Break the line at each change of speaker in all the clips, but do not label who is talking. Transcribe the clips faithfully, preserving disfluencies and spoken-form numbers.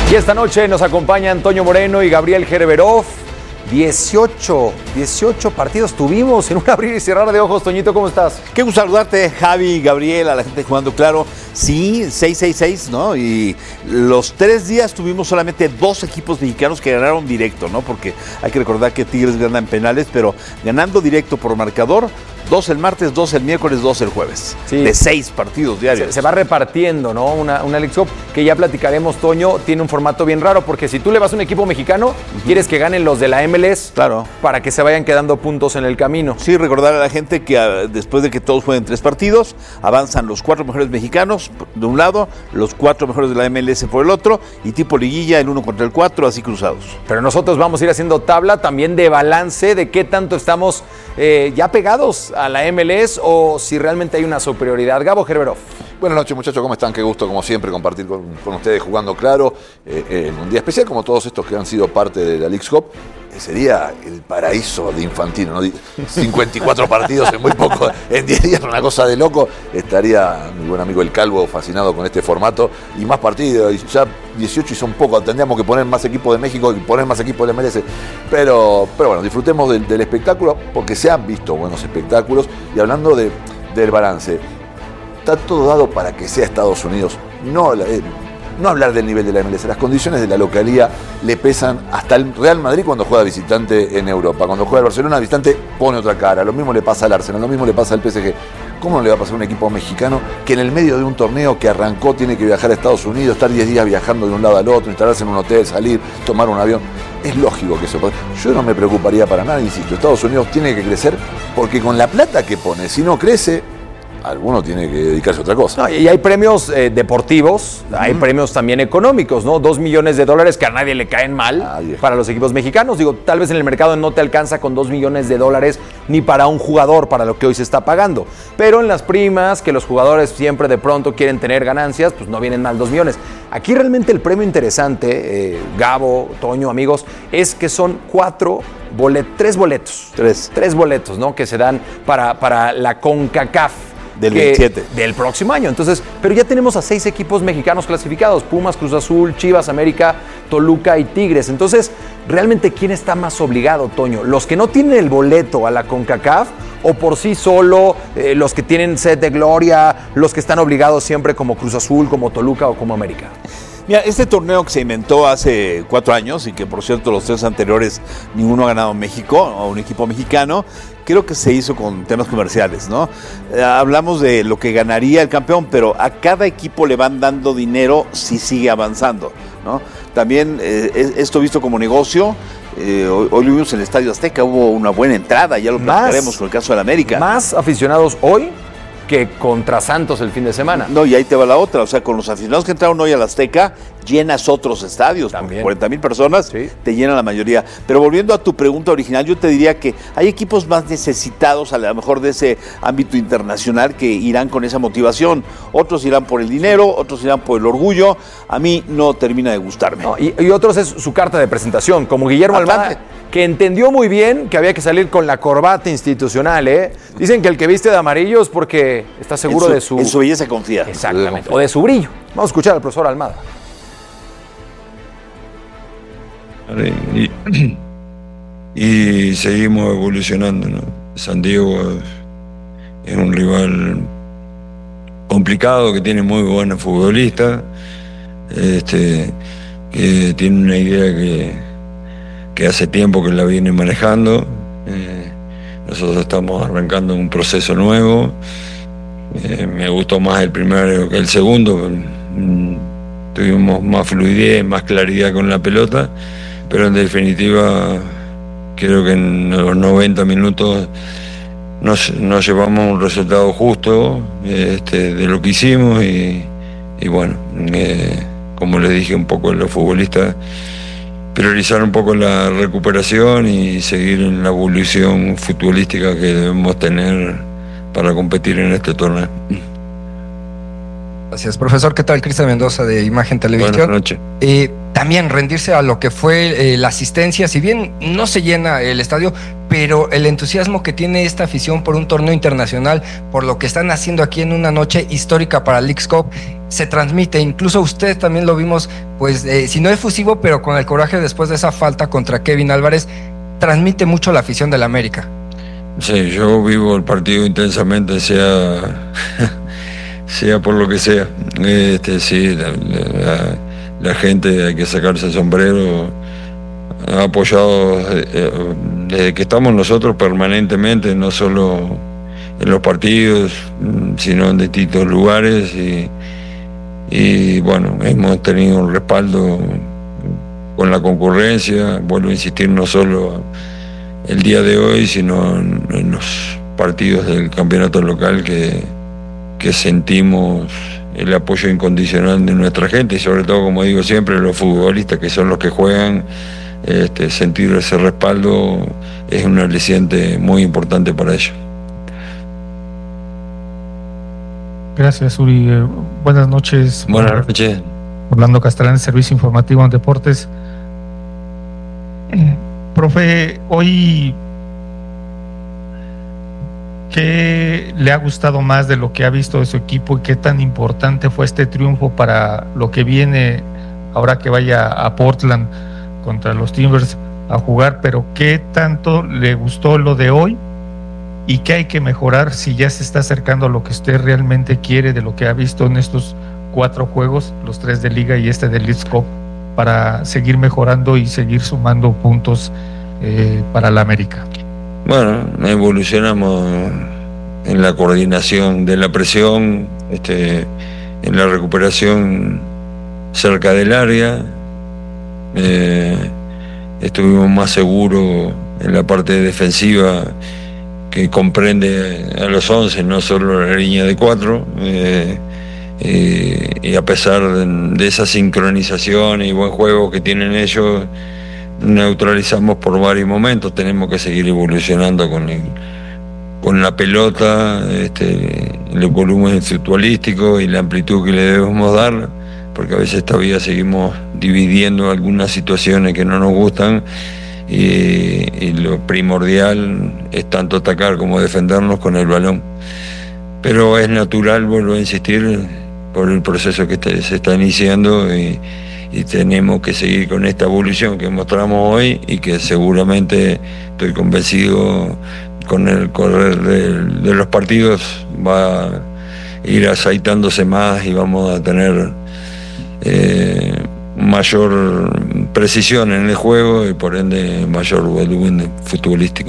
Y esta noche nos acompañan Toño Moreno y Gabriel Gerberov. dieciocho, dieciocho partidos tuvimos en un abrir y cerrar de ojos. Toñito, ¿cómo estás?
Qué gusto saludarte, Javi, Gabriel, a la gente jugando claro. Sí, seis seis seis, ¿no? Y los tres días tuvimos solamente dos equipos mexicanos que ganaron directo, ¿no? Porque hay que recordar que Tigres gana en penales, pero ganando directo por marcador, dos el martes, dos el miércoles, dos el jueves. Sí. De seis partidos diarios.
Se, se va repartiendo, ¿no? Una, una Leagues Cup que ya platicaremos, Toño, tiene un formato bien raro, porque si tú le vas a un equipo mexicano, uh-huh. quieres que ganen los de la M L S,
claro,
para que se vayan quedando puntos en el camino.
Sí, recordar a la gente que uh, después de que todos jueguen tres partidos, avanzan los cuatro mejores mexicanos de un lado, los cuatro mejores de la M L S por el otro, y tipo liguilla, el uno contra el cuatro, así cruzados.
Pero nosotros vamos a ir haciendo tabla también de balance de qué tanto estamos eh, ya pegados a la M L S o si realmente hay una superioridad. Gabo Gerberov.
Buenas noches, muchachos, ¿cómo están? Qué gusto, como siempre, compartir con, con ustedes jugando claro eh, eh, en un día especial como todos estos que han sido parte de la Leagues Cup. Eh, sería el paraíso de Infantino, ¿no? cincuenta y cuatro partidos en muy poco, en diez días, una cosa de loco. Estaría mi buen amigo El Calvo fascinado con este formato y más partidos, y ya dieciocho y son pocos, tendríamos que poner más equipos de México y poner más equipos de M L S, pero, pero bueno, disfrutemos del, del espectáculo porque se han visto buenos espectáculos. Y hablando de, del balance, está todo dado para que sea Estados Unidos, no, eh, no hablar del nivel de la M L S. Las condiciones de la localía le pesan hasta el Real Madrid cuando juega visitante en Europa. Cuando juega el Barcelona visitante pone otra cara. Lo mismo le pasa al Arsenal, lo mismo le pasa al P S G. ¿Cómo no le va a pasar a un equipo mexicano que en el medio de un torneo que arrancó tiene que viajar a Estados Unidos, estar diez días viajando de un lado al otro, instalarse en un hotel, salir, tomar un avión? Es lógico que eso pase. Yo no me preocuparía para nada, insisto. Estados Unidos tiene que crecer porque con la plata que pone, si no crece, alguno tiene que dedicarse a otra cosa.
No, y hay premios eh, deportivos, uh-huh. hay premios también económicos, ¿no? Dos millones de dólares que a nadie le caen mal Ay, para los equipos mexicanos. Digo, tal vez en el mercado no te alcanza con dos millones de dólares ni para un jugador, para lo que hoy se está pagando. Pero en las primas, que los jugadores siempre de pronto quieren tener ganancias, pues no vienen mal dos millones. Aquí realmente el premio interesante, eh, Gabo, Toño, amigos, es que son cuatro boletos, tres boletos.
Tres.
Tres boletos, ¿no? Que se dan para, para la CONCACAF.
Del veintisiete.
Del próximo año. Entonces, pero ya tenemos a seis equipos mexicanos clasificados: Pumas, Cruz Azul, Chivas, América, Toluca y Tigres. Entonces, ¿realmente quién está más obligado, Toño? ¿Los que no tienen el boleto a la CONCACAF o por sí solo eh, los que tienen sed de gloria, los que están obligados siempre como Cruz Azul, como Toluca o como América?
Mira, este torneo que se inventó hace cuatro años y que, por cierto, los tres anteriores ninguno ha ganado en México, o un equipo mexicano, creo que se hizo con temas comerciales, ¿no? Eh, hablamos de lo que ganaría el campeón, pero a cada equipo le van dando dinero si sigue avanzando, ¿no? También eh, esto visto como negocio. Eh, hoy, hoy lo vimos en el Estadio Azteca, hubo una buena entrada, ya lo platicaremos con el caso de la América.
Más aficionados hoy que contra Santos el fin de semana.
No, y ahí te va la otra, o sea, con los aficionados que entraron hoy al Azteca, llenas otros estadios,
también.
cuarenta mil personas, sí. Te llenan la mayoría. Pero volviendo a tu pregunta original, yo te diría que hay equipos más necesitados, a lo mejor de ese ámbito internacional, que irán con esa motivación. Otros irán por el dinero, otros irán por el orgullo. A mí no termina de gustarme.
No, y, y otros es su carta de presentación, como Guillermo Almada, que entendió muy bien que había que salir con la corbata institucional, ¿eh? Dicen que el que viste de amarillo es porque está seguro
su,
de su...
En su belleza confía.
Exactamente, o de su brillo. Vamos a escuchar al profesor Almada.
Y, y seguimos evolucionando, ¿no? San Diego es un rival complicado, que tiene muy buenos futbolistas, este, que tiene una idea que, que hace tiempo que la viene manejando. Eh, nosotros estamos arrancando un proceso nuevo. Eh, me gustó más el primero que el segundo. Tuvimos más fluidez, más claridad con la pelota, pero en definitiva creo que en los noventa minutos nos, nos llevamos un resultado justo este, de lo que hicimos y, y bueno, eh, como les dije un poco a los futbolistas, priorizar un poco la recuperación y seguir en la evolución futbolística que debemos tener para competir en este torneo.
Gracias, profesor. ¿Qué tal? Cristian Mendoza, de Imagen Televisión.
Buenas noches.
Eh, también rendirse a lo que fue eh, la asistencia, si bien no se llena el estadio, pero pero el entusiasmo que tiene esta afición por un torneo internacional, por lo que están haciendo aquí en una noche histórica para el Leagues Cup, se transmite. Incluso usted también lo vimos, pues, eh, si no efusivo, pero con el coraje después de esa falta contra Kevin Álvarez, transmite mucho la afición del América.
Sí, yo vivo el partido intensamente, sea, sea por lo que sea. Este, sí, la, la, la gente, hay que sacarse el sombrero. Ha apoyado eh, desde que estamos nosotros permanentemente, no solo en los partidos, sino en distintos lugares, y, y bueno, hemos tenido un respaldo con la concurrencia. Vuelvo a insistir, no solo el día de hoy, sino en, en los partidos del campeonato local, que, que sentimos el apoyo incondicional de nuestra gente, y sobre todo, como digo siempre, los futbolistas, que son los que juegan. Este, sentir ese respaldo es un aliciente muy importante para ellos.
Gracias, Uri. Eh, buenas noches.
Buenas noches.
Orlando Castellán, Servicio Informativo en Deportes. Eh, profe, hoy, ¿qué le ha gustado más de lo que ha visto de su equipo y qué tan importante fue este triunfo para lo que viene ahora que vaya a Portland contra los Timbers a jugar? Pero ¿qué tanto le gustó lo de hoy y qué hay que mejorar si ya se está acercando a lo que usted realmente quiere de lo que ha visto en estos cuatro juegos, los tres de Liga y este de Leagues Cup, para seguir mejorando y seguir sumando puntos eh, para la América?
Bueno, evolucionamos en la coordinación de la presión, este, en la recuperación cerca del área. Eh, estuvimos más seguros en la parte defensiva, que comprende a los once, no solo la línea de cuatro, eh, eh, y a pesar de esa sincronización y buen juego que tienen ellos, neutralizamos por varios momentos. Tenemos que seguir evolucionando con el, con la pelota, este, el volumen futbolístico y la amplitud que le debemos dar, porque a veces todavía seguimos dividiendo algunas situaciones que no nos gustan, y, y lo primordial es tanto atacar como defendernos con el balón. Pero es natural, vuelvo a insistir, por el proceso que te, se está iniciando, y, y tenemos que seguir con esta evolución que mostramos hoy, y que seguramente, estoy convencido, con el correr de, de los partidos va a ir aceitándose más y vamos a tener Eh, mayor precisión en el juego y por ende mayor volumen futbolístico.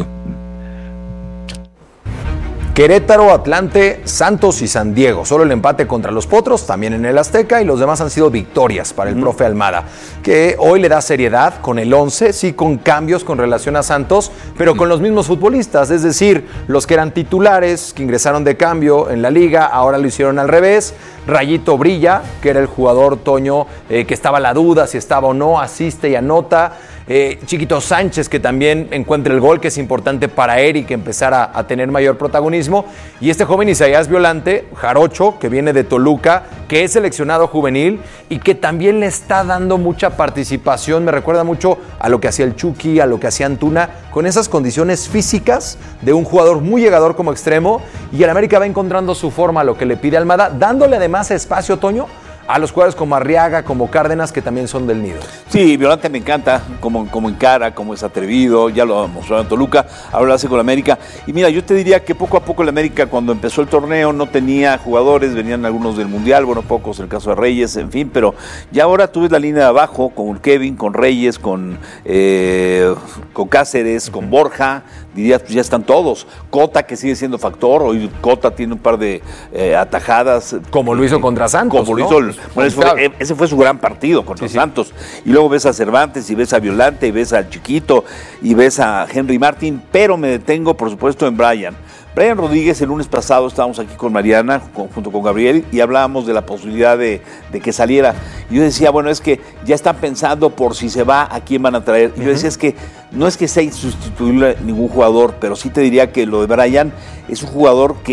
Querétaro, Atlante, Santos y San Diego. Solo el empate contra los Potros, también en el Azteca, y los demás han sido victorias para el mm. profe Almada, que hoy le da seriedad con el once, sí, con cambios con relación a Santos, pero con los mismos futbolistas, es decir, los que eran titulares, que ingresaron de cambio en la liga, ahora lo hicieron al revés. Rayito brilla, que era el jugador, Toño, eh, que estaba a la duda si estaba o no, asiste y anota. Eh, Chiquito Sánchez, que también encuentra el gol, que es importante para Eric empezar a, a tener mayor protagonismo. Y este joven Isaías Violante, jarocho, que viene de Toluca, que es seleccionado juvenil y que también le está dando mucha participación. Me recuerda mucho a lo que hacía el Chucky, a lo que hacía Antuna, con esas condiciones físicas de un jugador muy llegador como extremo. Y el América va encontrando su forma a lo que le pide Almada, dándole además espacio, Toño, a los jugadores como Arriaga, como Cárdenas, que también son del nido.
Sí, Violante me encanta, como, como encara, como es atrevido, ya lo mostró en Toluca, ahora lo hace con la América. Y mira, yo te diría que poco a poco la América, cuando empezó el torneo, no tenía jugadores, venían algunos del Mundial, bueno, pocos, el caso de Reyes, en fin, pero ya ahora tú ves la línea de abajo, con Kevin, con Reyes, con, eh, con Cáceres, con Borja, dirías, pues ya están todos. Cota, que sigue siendo factor, hoy Cota tiene un par de eh, atajadas.
Como lo hizo contra Santos,
Como
¿no?
lo hizo el, bueno, ese, fue, ese fue su gran partido contra sí, Santos. Sí. Y luego ves a Cervantes, y ves a Violante, y ves al Chiquito, y ves a Henry Martin, pero me detengo, por supuesto, en Brian. Brian Rodríguez, el lunes pasado estábamos aquí con Mariana, con, junto con Gabriel, y hablábamos de la posibilidad de, de que saliera. Y yo decía, bueno, es que ya están pensando por si se va, a quién van a traer. Y uh-huh. yo decía, es que no es que sea insustituible ningún jugador, pero sí te diría que lo de Brian es un jugador que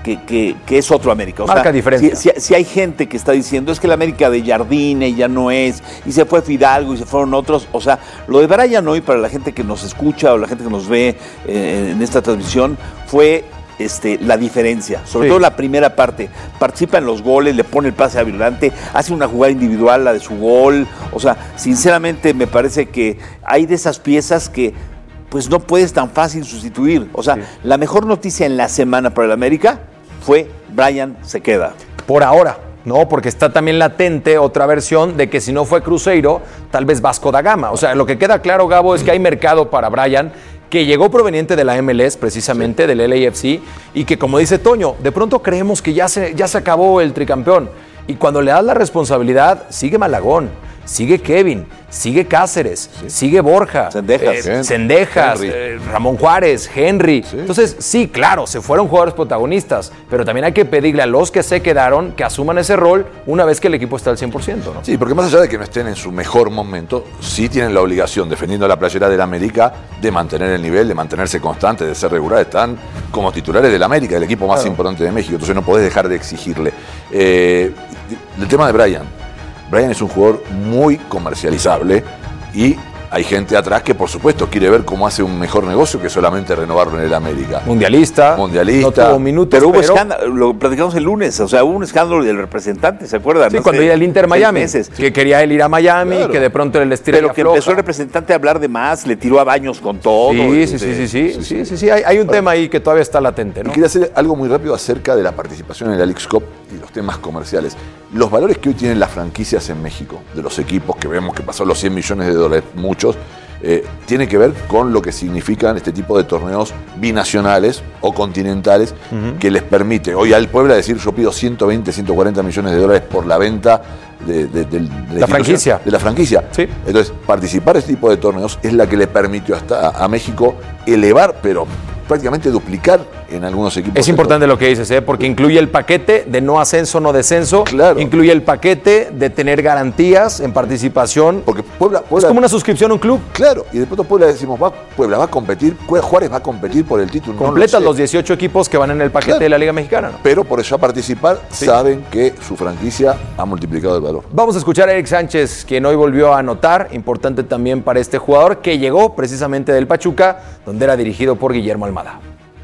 que, que, que es otro América. O
Marca
sea,
diferencia.
Si, si, si hay gente que está diciendo, es que el América de Jardine ya no es, y se fue Fidalgo y se fueron otros. O sea, lo de Brian hoy, para la gente que nos escucha o la gente que nos ve eh, en esta transmisión, fue... Este, la diferencia, sobre sí. todo la primera parte, participa en los goles, le pone el pase a Violante, hace una jugada individual, la de su gol, o sea, sinceramente me parece que hay de esas piezas que pues no puedes tan fácil sustituir, o sea, sí. la mejor noticia en la semana para el América fue Brian se queda.
Por ahora, no, porque está también latente otra versión de que si no fue Cruzeiro, tal vez Vasco da Gama, o sea, lo que queda claro, Gabo, es que hay mercado para Brian, que llegó proveniente de la M L S, precisamente, sí. del L A F C, y que, como dice Toño, de pronto creemos que ya se, ya se acabó el tricampeón. Y cuando le das la responsabilidad, sigue Malagón, sigue Kevin, sigue Cáceres, sí. sigue Borja,
Cendejas,
eh, Cendejas eh, Ramón Juárez, Henry. Sí. Entonces, sí, claro, se fueron jugadores protagonistas, pero también hay que pedirle a los que se quedaron que asuman ese rol una vez que el equipo está al cien por ciento, ¿no?
Sí, porque más allá de que no estén en su mejor momento, sí tienen la obligación, defendiendo la playera del América, de mantener el nivel, de mantenerse constante, de ser regulares. Están como titulares del América, el equipo más claro. importante de México, entonces no podés dejar de exigirle. Eh, el tema de Brian. Brian es un jugador muy comercializable y hay gente atrás que, por supuesto, quiere ver cómo hace un mejor negocio que solamente renovarlo en el América.
Mundialista.
Mundialista.
No tuvo minutos,
pero hubo
pero...
escándalo, lo platicamos el lunes, o sea, hubo un escándalo del representante, ¿se acuerdan?
Sí,
no
cuando
sé,
iba al Inter Miami, que quería él ir a Miami, claro. que de pronto él les tiró
Pero que floja. Empezó el representante a hablar de más, le tiró a Baños con todo.
Sí, sí, sí, sí, sí, sí, sí, sí, sí, hay, hay un bueno, tema ahí que todavía está latente, ¿no?
Y quería hacer algo muy rápido acerca de la participación en la Leagues Cup y los temas comerciales. Los valores que hoy tienen las franquicias en México, de los equipos que vemos que pasó los cien millones de dólares, muchos, Eh, tiene que ver con lo que significan este tipo de torneos binacionales o continentales uh-huh. que les permite hoy al Puebla decir yo pido ciento veinte, ciento cuarenta millones de dólares por la venta de, de, de, de la,
la franquicia.
De la franquicia.
Sí.
Entonces, participar en este tipo de torneos es la que le permitió hasta a, a México elevar, pero prácticamente duplicar en algunos equipos.
Es importante lo que dices, ¿eh? Porque incluye el paquete de no ascenso, no descenso.
Claro.
Incluye el paquete de tener garantías en participación.
Porque Puebla, Puebla
es como una suscripción a un club.
Claro, y de pronto Puebla decimos, va, Puebla va a competir, Juárez va a competir por el título.
Completas
no
los dieciocho equipos que van en el paquete claro. de la Liga Mexicana, ¿no?
Pero por eso a participar sí. saben que su franquicia ha multiplicado el valor.
Vamos a escuchar a Eric Sánchez, quien hoy volvió a anotar, importante también para este jugador que llegó precisamente del Pachuca, donde era dirigido por Guillermo Almada.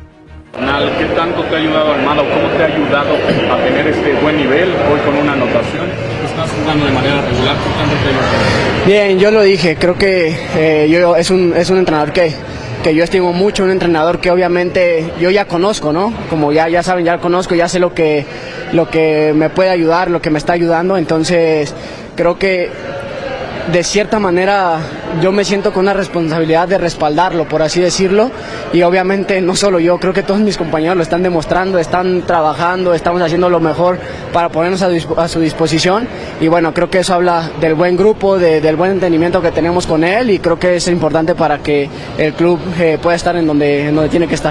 ¿Qué tanto te ha ayudado Almada o cómo te ha ayudado a tener este buen nivel hoy con una anotación? ¿Estás jugando de manera regular? ¿Qué tanto te ayuda?
Bien, yo lo dije, creo que eh, yo, es, un, es un entrenador que, que yo estimo mucho, un entrenador que obviamente yo ya conozco, ¿no? Como ya, ya saben, ya lo conozco, ya sé lo que, lo que me puede ayudar, lo que me está ayudando, entonces creo que de cierta manera yo me siento con una responsabilidad de respaldarlo, por así decirlo, y obviamente no solo yo, creo que todos mis compañeros lo están demostrando, están trabajando, estamos haciendo lo mejor para ponernos a, disp- a su disposición, y bueno, creo que eso habla del buen grupo, de, del buen entendimiento que tenemos con él, y creo que es importante para que el club eh, pueda estar en donde, en donde tiene que estar.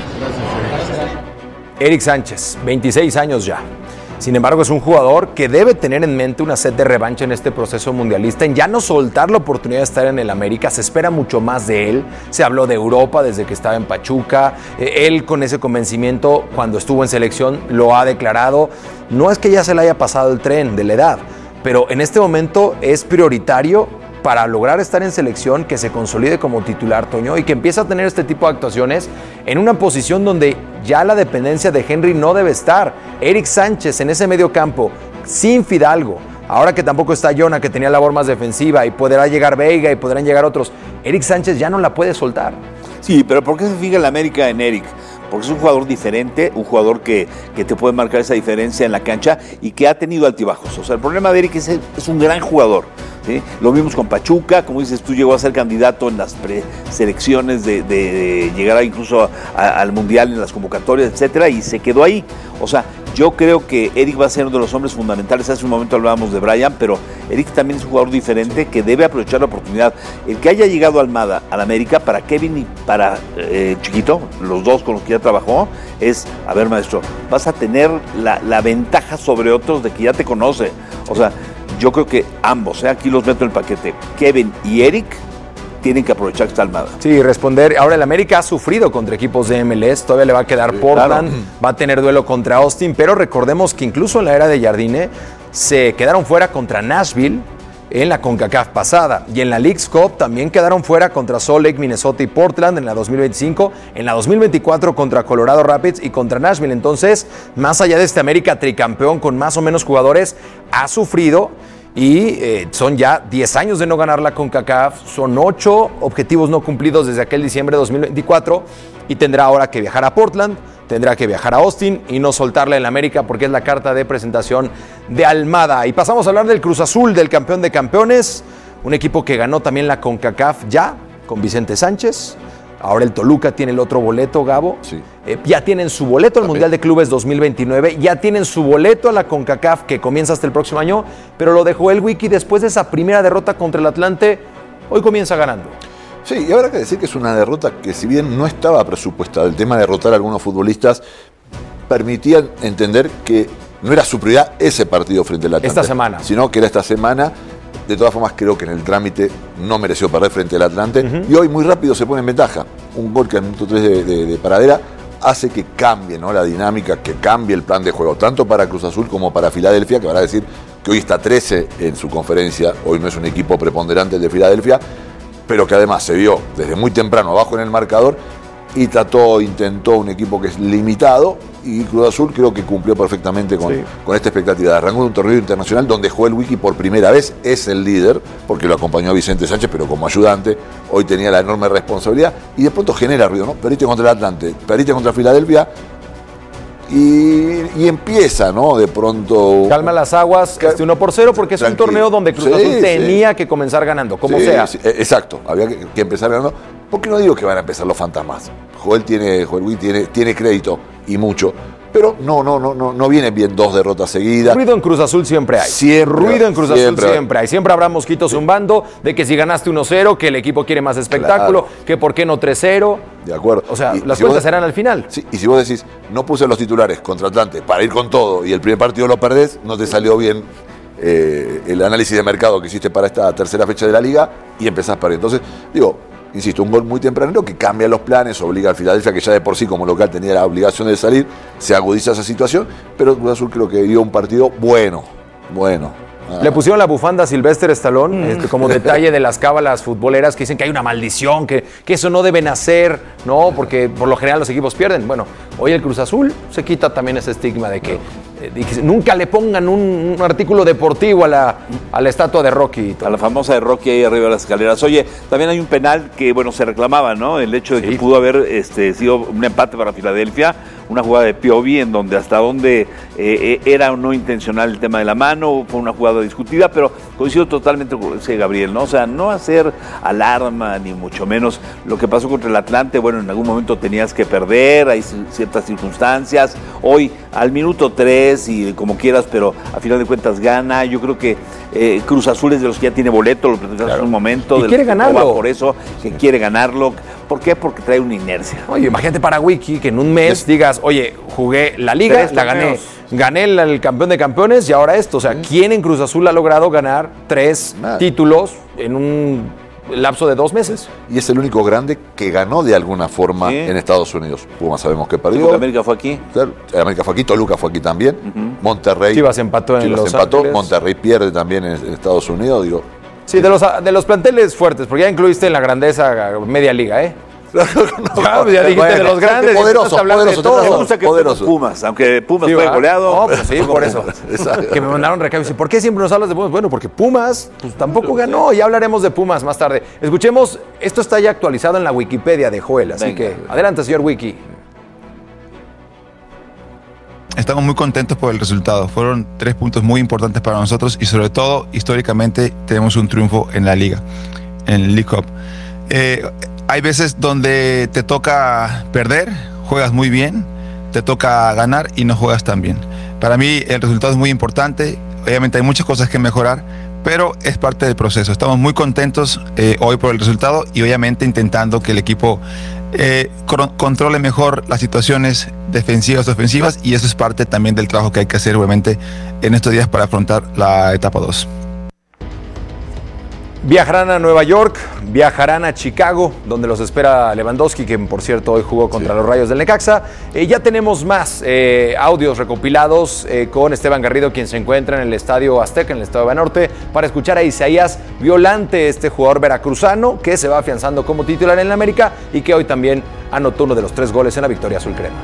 Eric Sánchez, veintiséis años ya. Sin embargo, es un jugador que debe tener en mente una sed de revancha en este proceso mundialista, en ya no soltar la oportunidad de estar en el América. Se espera mucho más de él. Se habló de Europa desde que estaba en Pachuca. Eh, él, con ese convencimiento, cuando estuvo en selección, lo ha declarado. No es que ya se le haya pasado el tren de la edad, pero en este momento es prioritario para lograr estar en selección, que se consolide como titular, Toño, y que empiece a tener este tipo de actuaciones en una posición donde ya la dependencia de Henry no debe estar. Eric Sánchez en ese medio campo, sin Fidalgo, ahora que tampoco está Jonah, que tenía labor más defensiva, y podrá llegar Veiga y podrán llegar otros, Eric Sánchez ya no la puede soltar.
Sí, pero ¿por qué se fija el América en Eric? Porque es un jugador diferente, un jugador que, que te puede marcar esa diferencia en la cancha y que ha tenido altibajos. O sea, el problema de Eric es, es un gran jugador, ¿sí? Lo vimos con Pachuca, como dices tú, llegó a ser candidato en las preselecciones de, de, de llegar a incluso a, a, al Mundial en las convocatorias, etcétera, y se quedó ahí. O sea, yo creo que Eric va a ser uno de los hombres fundamentales. Hace un momento hablábamos de Brian, pero Eric también es un jugador diferente que debe aprovechar la oportunidad. El que haya llegado Almada al América, para Kevin y para eh, Chiquito, los dos con los que ya trabajó, es, a ver, maestro, vas a tener la, la ventaja sobre otros de que ya te conoce. O sea, yo creo que ambos, ¿eh? Aquí los meto en el paquete, Kevin y Eric, tienen que aprovechar que está Almada.
Sí, responder. Ahora el América ha sufrido contra equipos de M L S, todavía le va a quedar sí, Portland, claro. Va a tener duelo contra Austin, pero recordemos que incluso en la era de Jardine se quedaron fuera contra Nashville en la CONCACAF pasada, y en la Leagues Cup también quedaron fuera contra Salt Lake, Minnesota y Portland en la dos mil veinticinco, en la dos mil veinticuatro contra Colorado Rapids y contra Nashville. Entonces, más allá de este América tricampeón con más o menos jugadores, ha sufrido. Y eh, son ya diez años de no ganar la CONCACAF, son ocho objetivos no cumplidos desde aquel diciembre de dos mil veinticuatro, y tendrá ahora que viajar a Portland, tendrá que viajar a Austin y no soltarla en la América porque es la carta de presentación de Almada. Y pasamos a hablar del Cruz Azul, del campeón de campeones, un equipo que ganó también la CONCACAF ya con Vicente Sánchez. Ahora el Toluca tiene el otro boleto, Gabo. Sí. Eh, ya tienen su boleto al okay. Mundial de Clubes dos mil veintinueve, ya tienen su boleto a la CONCACAF que comienza hasta el próximo año, pero lo dejó el Wiki después de esa primera derrota contra el Atlante. Hoy comienza ganando.
Sí, y habrá que decir que es una derrota que, si bien no estaba presupuestada, el tema de derrotar a algunos futbolistas permitía entender que no era su prioridad ese partido frente al Atlante.
Esta semana.
Sino que era esta semana. De todas formas, creo que en el trámite no mereció perder frente al Atlante. Uh-huh. Y hoy muy rápido se pone en ventaja. Un gol que al minuto tres de, de, de Paradera hace que cambie, ¿no?, la dinámica, que cambie el plan de juego, tanto para Cruz Azul como para Filadelfia, que habrá decir que hoy está trece en su conferencia. Hoy no es un equipo preponderante el de Filadelfia, pero que además se vio desde muy temprano abajo en el marcador y trató, intentó un equipo que es limitado, y Cruz Azul creo que cumplió perfectamente con, sí. con esta expectativa. Arrancó de un torneo internacional donde jugó el Wiki por primera vez, es el líder, porque lo acompañó Vicente Sánchez, pero como ayudante. Hoy tenía la enorme responsabilidad y de pronto genera ruido, ¿no? Perdiste contra el Atlante, perdiste contra Filadelfia. Y, y empieza, ¿no? De pronto...
Calma las aguas, este uno por cero, porque es tranquilo. Un torneo donde Cruz sí, Azul tenía sí. que comenzar ganando, como
sí,
sea.
Sí, exacto, había que, que empezar ganando. Porque no digo que van a empezar los fantasmas. Joel tiene, Joel tiene, tiene crédito y mucho. Pero no, no, no, no, no vienen bien dos derrotas seguidas.
Ruido en Cruz Azul siempre hay.
Siempre.
Ruido en Cruz siempre Azul siempre hay. Siempre habrá mosquitos sí. zumbando de que si ganaste uno cero, que el equipo quiere más espectáculo, claro. que por qué no tres cero.
De acuerdo.
O sea,
y,
las
si
cuentas
vos,
serán al final.
Sí, y si vos decís, no puse los titulares contra Atlante para ir con todo y el primer partido lo perdés, no te salió bien eh, el análisis de mercado que hiciste para esta tercera fecha de la liga y empezás perdiendo. Entonces, digo... Insisto, un gol muy tempranero que cambia los planes, obliga al Filadelfia, que ya de por sí como local tenía la obligación de salir, se agudiza esa situación, pero Cruz Azul creo que dio un partido bueno, bueno. Ah.
Le pusieron la bufanda a Sylvester Stallone mm. este, como detalle de las cábalas futboleras que dicen que hay una maldición, que, que eso no deben hacer, ¿no? Porque por lo general los equipos pierden. Bueno, hoy el Cruz Azul se quita también ese estigma de que, eh, de que nunca le pongan un, un artículo deportivo a la, a la estatua de Rocky.
A la famosa de Rocky ahí arriba de las escaleras. Oye, también hay un penal que, bueno, se reclamaba, ¿no? El hecho de sí. que pudo haber este, sido un empate para Filadelfia, una jugada de Piovi en donde hasta donde eh, era o no intencional el tema de la mano, fue una jugada discutida, pero coincido totalmente con ese Gabriel, ¿no? O sea, no hacer alarma, ni mucho menos lo que pasó contra el Atlante. Bueno, en algún momento tenías que perder, hay ciertas circunstancias. Hoy, al minuto tres, y como quieras, pero a final de cuentas gana. Yo creo que eh, Cruz Azul es de los que ya tiene boleto, lo presentaste claro. en un momento.
Y quiere ganarlo.
Por eso, que sí. quiere ganarlo. ¿Por qué? Porque trae una inercia.
Oye, imagínate para Wiki que en un mes sí. digas, oye, jugué la liga, Tres la gané. Gané el, el campeón de campeones y ahora esto. O sea, ¿quién en Cruz Azul ha logrado ganar tres Nada. títulos en un lapso de dos meses?
Y es el único grande que ganó de alguna forma sí. en Estados Unidos. Pumas sabemos que perdió.
Sí, América fue aquí.
Claro, América fue aquí, Toluca fue aquí también. Uh-huh. Monterrey.
Chivas empató en
Chivas
Los
empató.
Ángeles.
Monterrey pierde también en, en Estados Unidos. Digo.
Sí, de los, de los planteles fuertes, porque ya incluiste en la grandeza media liga, ¿eh?
No,
ya, ya dijiste bueno, de los grandes,
poderosos, poderosos,
de
me gusta que poderosos. Pumas, aunque Pumas sí, fue goleado.
No, pues sí, por eso. Que me mandaron recado y dice, ¿por qué siempre nos hablas de Pumas? Bueno, porque Pumas pues tampoco ganó, ya hablaremos de Pumas más tarde. Escuchemos, esto está ya actualizado en la Wikipedia de Joel, así Venga. que adelante, señor Wiki.
Estamos muy contentos por el resultado. Fueron tres puntos muy importantes para nosotros y sobre todo, históricamente, tenemos un triunfo en la Liga, en el League Cup. Eh, hay veces donde te toca perder, juegas muy bien, te toca ganar y no juegas tan bien. Para mí el resultado es muy importante, obviamente hay muchas cosas que mejorar, pero es parte del proceso. Estamos muy contentos eh, hoy por el resultado y obviamente intentando que el equipo eh, controle mejor las situaciones defensivas, ofensivas, y eso es parte también del trabajo que hay que hacer obviamente en estos días para afrontar la etapa dos.
Viajarán a Nueva York, viajarán a Chicago, donde los espera Lewandowski, que por cierto hoy jugó contra sí. los Rayos del Necaxa. Eh, ya tenemos más eh, audios recopilados eh, con Esteban Garrido, quien se encuentra en el Estadio Azteca, en el Estado de Banorte, para escuchar a Isaías Violante, este jugador veracruzano que se va afianzando como titular en la América y que hoy también anotó uno de los tres goles en la victoria azul crema.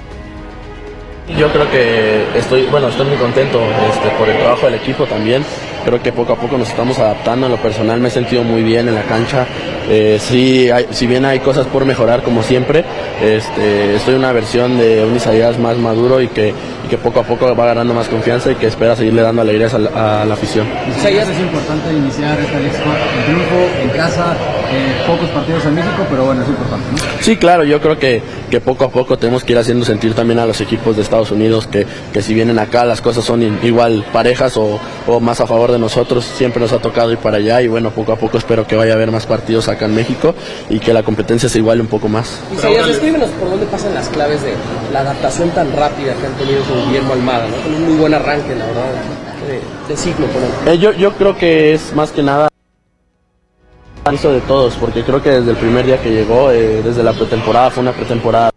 Yo creo que estoy, bueno, estoy muy contento este, por el trabajo del equipo también. Creo que poco a poco nos estamos adaptando. En lo personal me he sentido muy bien en la cancha. Eh, sí, hay, si bien hay cosas por mejorar como siempre, este, estoy en una versión de un Isaías más maduro y que, y que poco a poco va ganando más confianza y que espera seguirle dando alegrías a la, a la afición.
Isaías, es importante iniciar esta League Cup en triunfo, en casa, eh, pocos partidos en México, pero bueno, es importante, ¿no?
Sí, claro, yo creo que, que poco a poco tenemos que ir haciendo sentir también a los equipos de Estados Unidos que, que si vienen acá las cosas son igual parejas o, o más a favor de nosotros. Siempre nos ha tocado ir para allá y bueno, poco a poco espero que vaya a haber más partidos acá en México y que la competencia se iguale un poco más.
Isaías, escríbenos por dónde pasan las claves de la adaptación tan rápida que han tenido con Guillermo Almada, ¿no? Con un muy buen arranque, la verdad, de, de ciclo por él.
Eh, yo, yo creo que es más que nada hizo de todos, porque creo que desde el primer día que llegó, eh, desde la pretemporada, fue una pretemporada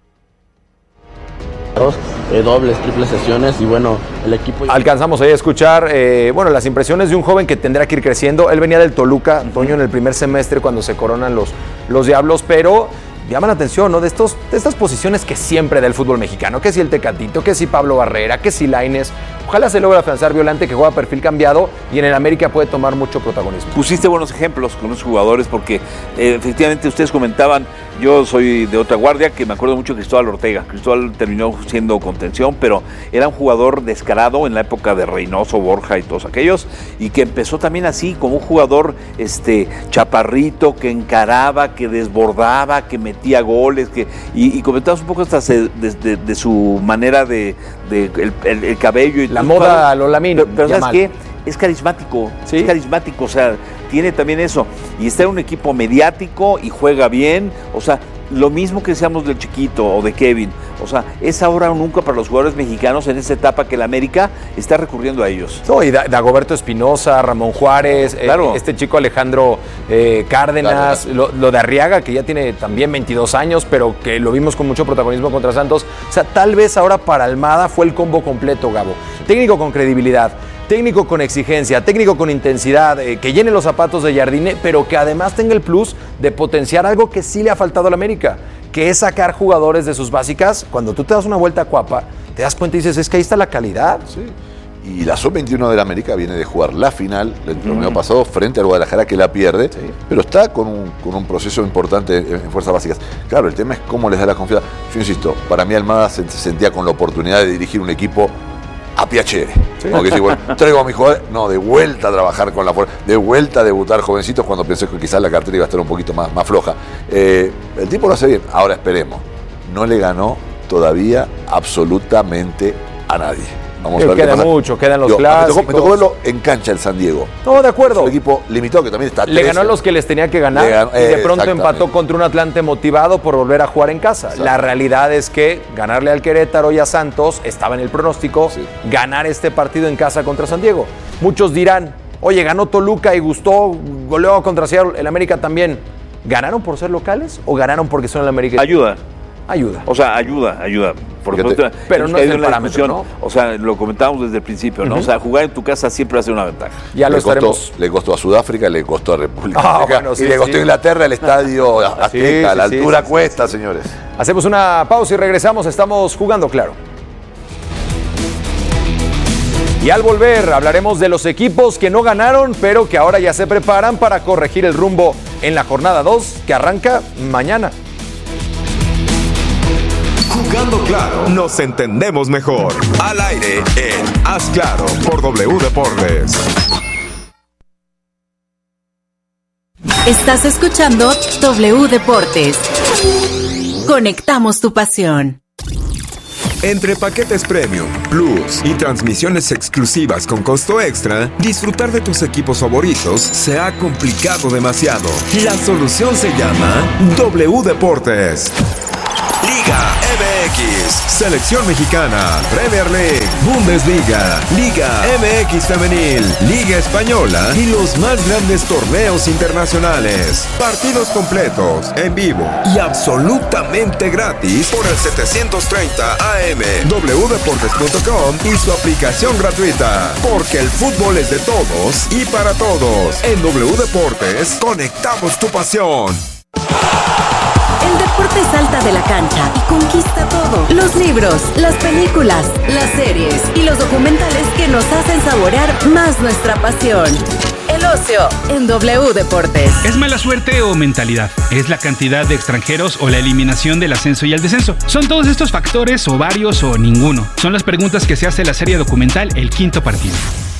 eh, dobles, triples sesiones y bueno, el equipo...
Alcanzamos ahí a escuchar, eh, bueno, las impresiones de un joven que tendrá que ir creciendo. Él venía del Toluca, Antonio, en el primer semestre cuando se coronan los, los Diablos, pero llaman la atención, ¿no? De, estos, de estas posiciones que siempre da el fútbol mexicano, que si el Tecatito, que si Pablo Barrera, que si Lainez. Ojalá se logre afianzar Violante, que juega perfil cambiado y en el América puede tomar mucho protagonismo.
Pusiste buenos ejemplos con los jugadores porque eh, efectivamente ustedes comentaban, yo soy de otra guardia, que me acuerdo mucho de Cristóbal Ortega. Cristóbal terminó siendo contención, pero era un jugador descarado en la época de Reynoso, Borja y todos aquellos, y que empezó también así, como un jugador este, chaparrito, que encaraba, que desbordaba, que metía goles, que y, y comentabas un poco hasta de, de, de su manera de, de el, el, el cabello y
la moda a lo Lamine.
Pero, pero ¿sabes qué? Es carismático, ¿sí? Es carismático, o sea, tiene también eso. Y está en un equipo mediático y juega bien, o sea, lo mismo que decíamos del Chiquito o de Kevin. O sea, es ahora o nunca para los jugadores mexicanos en esta etapa que el América está recurriendo a ellos.
No, y Dagoberto Espinosa, Ramón Juárez, claro. eh, este chico Alejandro eh, Cárdenas, claro. lo, lo de Arriaga, que ya tiene también veintidós años, pero que lo vimos con mucho protagonismo contra Santos. O sea, tal vez ahora para Almada fue el combo completo, Gabo. Técnico con credibilidad, técnico con exigencia, técnico con intensidad, eh, que llene los zapatos de Jardine, pero que además tenga el plus de potenciar algo que sí le ha faltado a la América, que es sacar jugadores de sus básicas. Cuando tú te das una vuelta a Cuapa, te das cuenta y dices, es que ahí está la calidad.
Sí. Y la sub veintiuno de la América viene de jugar la final del torneo mm. pasado frente al Guadalajara, que la pierde, sí. pero está con un, con un proceso importante en, en fuerzas básicas. Claro, el tema es cómo les da la confianza. Yo insisto, para mí Almada se, se sentía con la oportunidad de dirigir un equipo a piacere. Sí. Como que decir, bueno, traigo a mi jugador, no, de vuelta a trabajar con la fuerza, de vuelta a debutar jovencitos cuando pensé que quizás la cartera iba a estar un poquito más, más floja. Eh, el tipo lo hace bien, ahora esperemos. No le ganó todavía absolutamente a nadie. Vamos a ver
queda mucho, quedan los Yo, clásicos.
Me tocó, me tocó verlo en cancha el San Diego.
No, de acuerdo.
Es un equipo limitado que también está
Le ganó a los que les tenía que ganar ganó, y de pronto empató contra un Atlante motivado por volver a jugar en casa. Exacto. La realidad es que ganarle al Querétaro y a Santos estaba en el pronóstico, sí. ganar este partido en casa contra San Diego. Muchos dirán, oye, ganó Toluca y gustó, goleó contra Seattle, el América también. ¿Ganaron por ser locales o ganaron porque son el América?
Ayuda.
Ayuda.
O sea, ayuda, ayuda. Por
Fíjate,
ejemplo,
pero no es el parámetro, ¿no?
O sea, lo comentábamos desde el principio, ¿no? Uh-huh. O sea, jugar en tu casa siempre va a ser una ventaja.
Ya lo
le
estaremos.
Costó, le costó a Sudáfrica, le costó a República
ah,
Dominicana,
bueno, sí,
y le costó
sí.
a Inglaterra el estadio Azteca, sí, sí, la altura sí, sí, cuesta, sí. señores.
Hacemos una pausa y regresamos, estamos jugando claro. Y al volver hablaremos de los equipos que no ganaron, pero que ahora ya se preparan para corregir el rumbo en la jornada dos, que arranca mañana.
Jugando claro, nos entendemos mejor. Al aire en Haz Claro por W Deportes.
Estás escuchando W Deportes. Conectamos tu pasión.
Entre paquetes Premium, Plus y transmisiones exclusivas con costo extra, disfrutar de tus equipos favoritos se ha complicado demasiado. La solución se llama W Deportes. Liga M X, Selección Mexicana, Premier League, Bundesliga, Liga M X Femenil, Liga Española y los más grandes torneos internacionales. Partidos completos, en vivo y absolutamente gratis por el setecientos treinta A M, w deportes punto com y su aplicación gratuita. Porque el fútbol es de todos y para todos. En W Deportes, conectamos tu pasión.
El deporte salta de la cancha y conquista todo. Los libros, las películas, las series y los documentales que nos hacen saborear más nuestra pasión. El ocio en W Deportes.
¿Es mala suerte o mentalidad? ¿Es la cantidad de extranjeros o la eliminación del ascenso y el descenso? ¿Son todos estos factores o varios o ninguno? Son las preguntas que se hace la serie documental El Quinto Partido.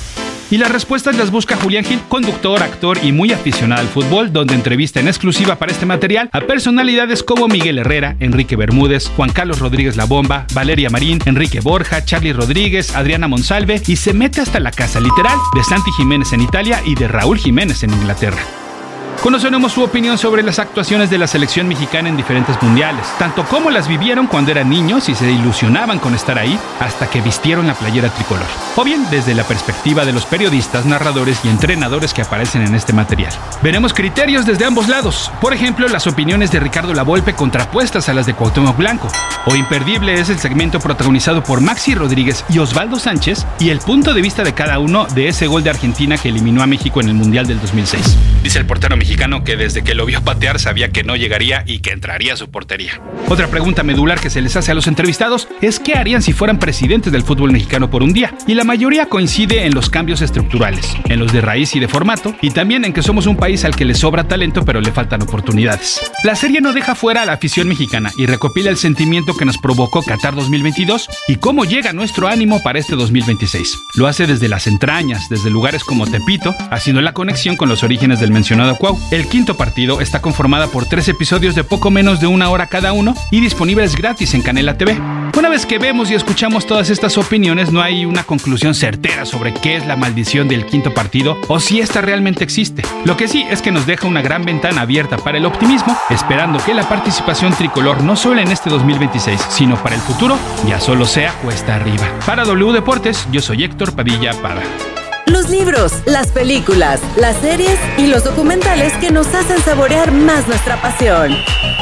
Y las respuestas las busca Julián Gil, conductor, actor y muy aficionado al fútbol, donde entrevista en exclusiva para este material a personalidades como Miguel Herrera, Enrique Bermúdez, Juan Carlos Rodríguez La Bomba, Valeria Marín, Enrique Borja, Charly Rodríguez, Adriana Monsalve y se mete hasta la casa literal de Santi Jiménez en Italia y de Raúl Jiménez en Inglaterra. Conoceremos su opinión sobre las actuaciones de la selección mexicana en diferentes mundiales, tanto como las vivieron cuando eran niños y se ilusionaban con estar ahí hasta que vistieron la playera tricolor, o bien desde la perspectiva de los periodistas, narradores y entrenadores que aparecen en este material. Veremos criterios desde ambos lados, por ejemplo, las opiniones de Ricardo Lavolpe contrapuestas a las de Cuauhtémoc Blanco, o imperdible es el segmento protagonizado por Maxi Rodríguez y Osvaldo Sánchez y el punto de vista de cada uno de ese gol de Argentina que eliminó a México en el Mundial del dos mil seis. Dice el portero mexicano que desde que lo vio patear sabía que no llegaría y que entraría a su portería. Otra pregunta medular que se les hace a los entrevistados es qué harían si fueran presidentes del fútbol mexicano por un día, y la mayoría coincide en los cambios estructurales, en los de raíz y de formato, y también en que somos un país al que le sobra talento pero le faltan oportunidades. La serie no deja fuera a la afición mexicana y recopila el sentimiento que nos provocó Qatar dos mil veintidós y cómo llega nuestro ánimo para este dos mil veintiséis. Lo hace desde las entrañas, desde lugares como Tepito, haciendo la conexión con los orígenes del mencionado Cuau. El Quinto Partido está conformada por tres episodios de poco menos de una hora cada uno y disponibles gratis en Canela T V. Una vez que vemos y escuchamos todas estas opiniones, no hay una conclusión certera sobre qué es la maldición del Quinto Partido o si esta realmente existe. Lo que sí es que nos deja una gran ventana abierta para el optimismo, esperando que la participación tricolor no solo en este dos mil veintiséis, sino para el futuro, ya solo sea cuesta arriba. Para W Deportes, yo soy Héctor Padilla Pada.
Los libros, las películas, las series y los documentales que nos hacen saborear más nuestra pasión.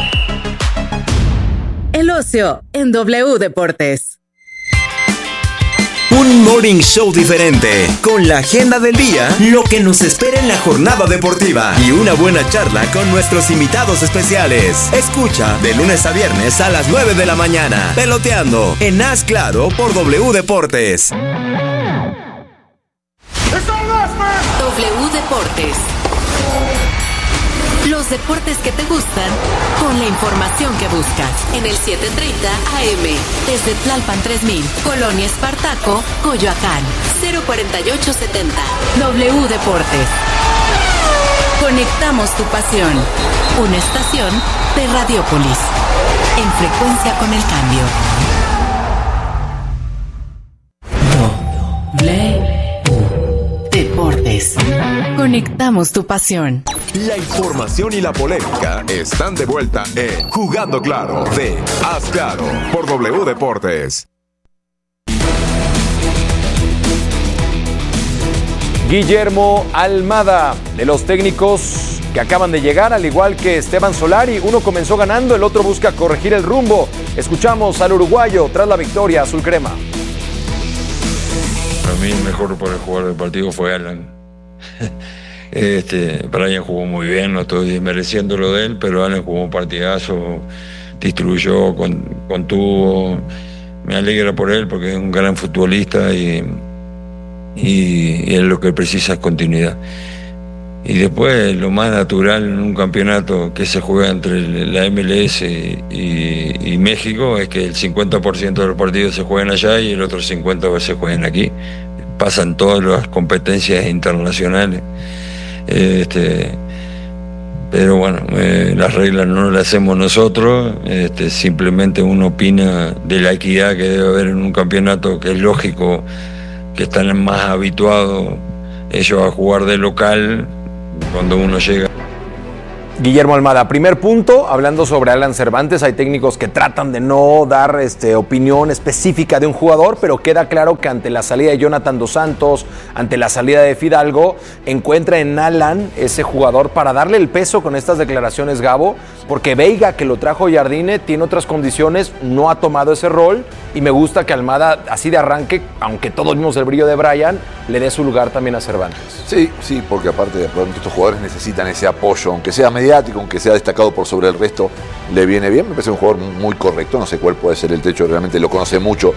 El ocio en W Deportes.
Un morning show diferente, con la agenda del día, lo que nos espera en la jornada deportiva y una buena charla con nuestros invitados especiales. Escucha de lunes a viernes a las nueve de la mañana, Peloteando en Haz Claro por W Deportes.
W Deportes. Los deportes que te gustan con la información que buscas en el setecientos treinta A M desde Tlalpan tres mil, Colonia Espartaco, Coyoacán, cero cuarenta y ocho setenta. W Deportes. Conectamos tu pasión. Una estación de Radiópolis. En frecuencia con el cambio. W Deportes. Conectamos tu pasión.
La información y la polémica están de vuelta en Jugando Claro de Haz Claro por W Deportes.
Guillermo Almada, de los técnicos que acaban de llegar, al igual que Esteban Solari, uno comenzó ganando, el otro busca corregir el rumbo. Escuchamos al uruguayo tras la victoria azul crema.
Para mí el mejor para jugar del partido fue Alan. Este, Brian jugó muy bien, no estoy desmereciendo lo de él, pero Alan jugó un partidazo, distribuyó, con, contuvo. Me alegra por él porque es un gran futbolista y, y, y es lo que precisa es continuidad. Y después lo más natural en un campeonato que se juega entre la M L S y, y México es que el cincuenta por ciento de los partidos se juegan allá y el otro cincuenta por ciento se juegan aquí. Pasan todas las competencias internacionales. Este, pero bueno, eh, las reglas no las hacemos nosotros, este, simplemente uno opina de la equidad que debe haber en un campeonato, que es lógico que están más habituados ellos a jugar de local cuando uno llega.
Guillermo Almada, primer punto, hablando sobre Alan Cervantes, hay técnicos que tratan de no dar este, opinión específica de un jugador, pero queda claro que ante la salida de Jonathan Dos Santos, ante la salida de Fidalgo, encuentra en Alan ese jugador para darle el peso con estas declaraciones, Gabo, porque Veiga, que lo trajo Jardine, tiene otras condiciones, no ha tomado ese rol, y me gusta que Almada, así de arranque, aunque todos vimos el brillo de Brian, le dé su lugar también a Cervantes.
Sí, sí, porque aparte de pronto estos jugadores necesitan ese apoyo, aunque sea mediático, aunque sea destacado por sobre el resto, le viene bien. Me parece un jugador muy correcto, no sé cuál puede ser el techo, realmente lo conoce mucho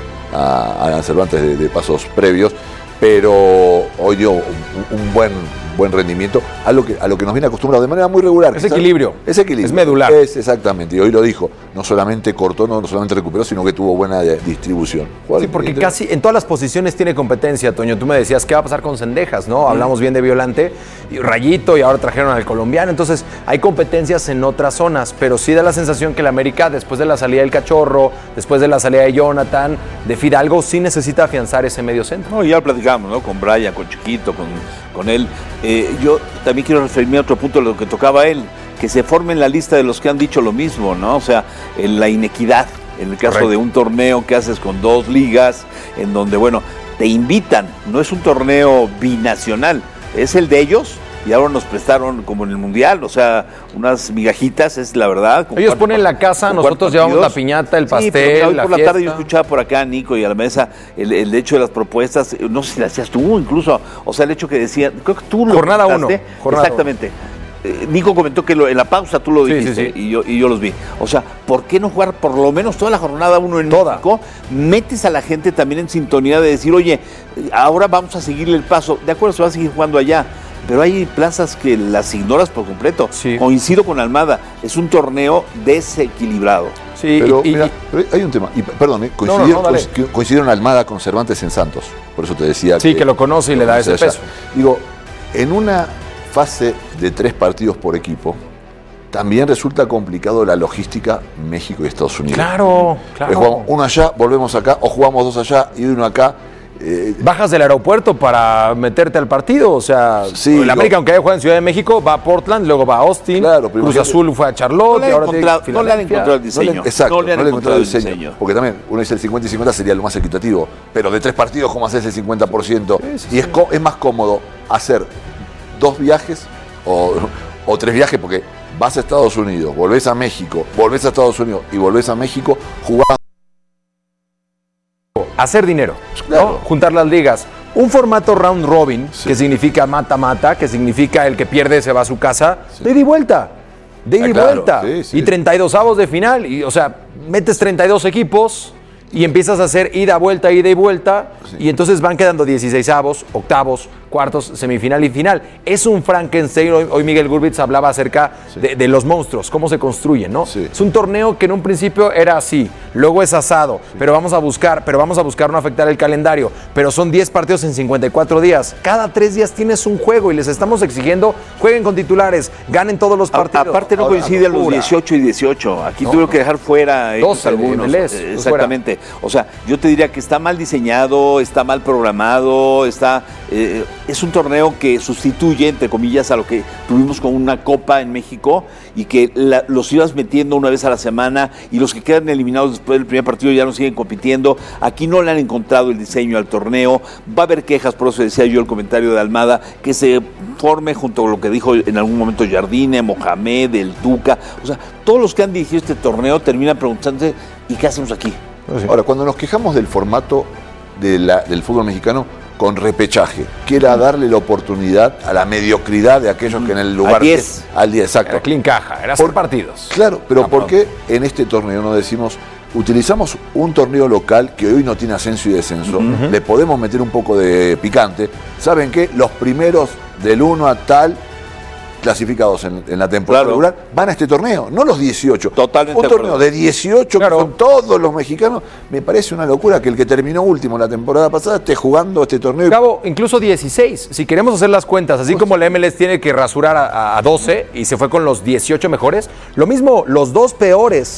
a Alan Cervantes de, de pasos previos, pero hoy dio un, un buen, buen rendimiento a lo, que, a lo que nos viene acostumbrado de manera muy regular.
Es equilibrio.
Es equilibrio.
Es medular.
Es exactamente, y hoy lo dijo, no solamente cortó, no, no solamente recuperó, sino que tuvo buena distribución.
Sí, porque casi en todas las posiciones tiene competencia, Toño. Tú me decías, ¿qué va a pasar con Cendejas? ¿No? Hablamos bien de Violante, y Rayito, y ahora trajeron al colombiano. Entonces, hay competencias en otras zonas, pero sí da la sensación que el América, después de la salida del Cachorro, después de la salida de Jonathan, de Fidalgo, sí necesita afianzar ese medio centro.
No, ya lo platicamos, ¿no? Con Brian, con Chiquito, con, con él. Eh, yo también quiero referirme a otro punto de lo que tocaba él, que se forme en la lista de los que han dicho lo mismo, ¿no? O sea, en la inequidad, en el caso Correcto. De un torneo que haces con dos ligas, en donde, bueno, te invitan, no es un torneo binacional, es el de ellos, y ahora nos prestaron como en el Mundial, o sea, unas migajitas, es la verdad.
Ellos ponen la casa, nosotros llevamos la piñata, el pastel, sí, pero hoy
la por la fiesta. Tarde yo escuchaba por acá a Nico y a la mesa el, el hecho de las propuestas, no sé si las hacías tú incluso, o sea, el hecho que decían, creo que tú lo
Jornada uno.
Exactamente. Eh, Nico comentó que lo, en la pausa tú lo dijiste, sí, sí, sí. Y, yo, y yo los vi. O sea, ¿por qué no jugar por lo menos toda la jornada uno en Toda. México? Metes a la gente también en sintonía de decir, oye, ahora vamos a seguirle el paso. De acuerdo, se va a seguir jugando allá. Pero hay plazas que las ignoras por completo. Sí. Coincido con Almada, es un torneo desequilibrado.
Sí, pero, y, mira, y, pero hay un tema, y, perdón, ¿eh? coincidieron, no, no, no, coincidieron Almada con Cervantes en Santos, por eso te decía
sí, que... Sí, que lo conoce y le da ese allá. Peso.
Digo, en una fase de tres partidos por equipo, también resulta complicado la logística México y Estados Unidos.
Claro, claro.
Jugamos uno allá, volvemos acá, o jugamos dos allá y uno acá.
Eh, Bajas del aeropuerto para meterte al partido, o sea, sí, el América, aunque haya jugado en Ciudad de México, va a Portland, luego va a Austin, claro, Cruz Azul fue a Charlotte,
no
y ahora
tiene, no le han encontrado el diseño.
No le, exacto, no le han, no le encontrado el diseño. diseño. Porque también, uno dice el cincuenta y cincuenta sería lo más equitativo, pero de tres partidos, ¿cómo haces el cincuenta por ciento? Sí, sí, y es, es más cómodo hacer dos viajes o, o tres viajes, porque vas a Estados Unidos, volvés a México, volvés a Estados Unidos y volvés a México, jugás.
Hacer dinero, claro. ¿no? Juntar las ligas. Un formato round robin, sí. que significa mata-mata, que significa el que pierde se va a su casa, sí. de ida y vuelta. De ida ah, y claro. vuelta. Sí, sí. Y treinta y dos avos de final. Y, o sea, metes treinta y dos equipos y empiezas a hacer ida, vuelta, ida y vuelta. Sí. Y entonces van quedando dieciséis avos, octavos, cuartos, semifinal y final. Es un Frankenstein. Hoy, hoy Miguel Gurbitz hablaba acerca sí. de, de los monstruos, cómo se construyen, ¿no? Sí. Es un torneo que en un principio era así, luego es asado, sí. pero vamos a buscar, pero vamos a buscar no afectar el calendario. Pero son diez partidos en cincuenta y cuatro días. Cada tres días tienes un juego y les estamos exigiendo, jueguen con titulares, ganen todos los partidos.
A, aparte no coincide a los dieciocho y dieciocho. Aquí no, tuvieron que dejar fuera
doce
algunos.
M L S,
eh, exactamente. Fuera. O sea, yo te diría que está mal diseñado, está mal programado, está... Eh, es un torneo que sustituye, entre comillas, a lo que tuvimos con una Copa en México y que la, los ibas metiendo una vez a la semana y los que quedan eliminados después del primer partido ya no siguen compitiendo. Aquí no le han encontrado el diseño al torneo. Va a haber quejas, por eso decía yo el comentario de Almada, que se forme junto con lo que dijo en algún momento Jardine, Mohamed, el Tuca. O sea, todos los que han dirigido este torneo terminan preguntándose, ¿y qué hacemos aquí?
Ahora, cuando nos quejamos del formato de la, del fútbol mexicano con repechaje, que era darle la oportunidad a la mediocridad de aquellos que en el lugar...
Al diez.
Al diez, exacto.
Era clean caja, era por partidos.
Claro, pero no, ¿por qué en este torneo no decimos, utilizamos un torneo local que hoy no tiene ascenso y descenso, uh-huh. le podemos meter un poco de picante? ¿Saben qué? Los primeros del uno a tal... clasificados en, en la temporada claro. regular, van a este torneo, no los dieciocho.
Totalmente.
Un torneo de dieciocho claro. con todos los mexicanos. Me parece una locura que el que terminó último la temporada pasada esté jugando este torneo.
Cabo, incluso dieciséis. Si queremos hacer las cuentas, así pues, como la M L S tiene que rasurar a, a doce y se fue con los dieciocho mejores, lo mismo los dos peores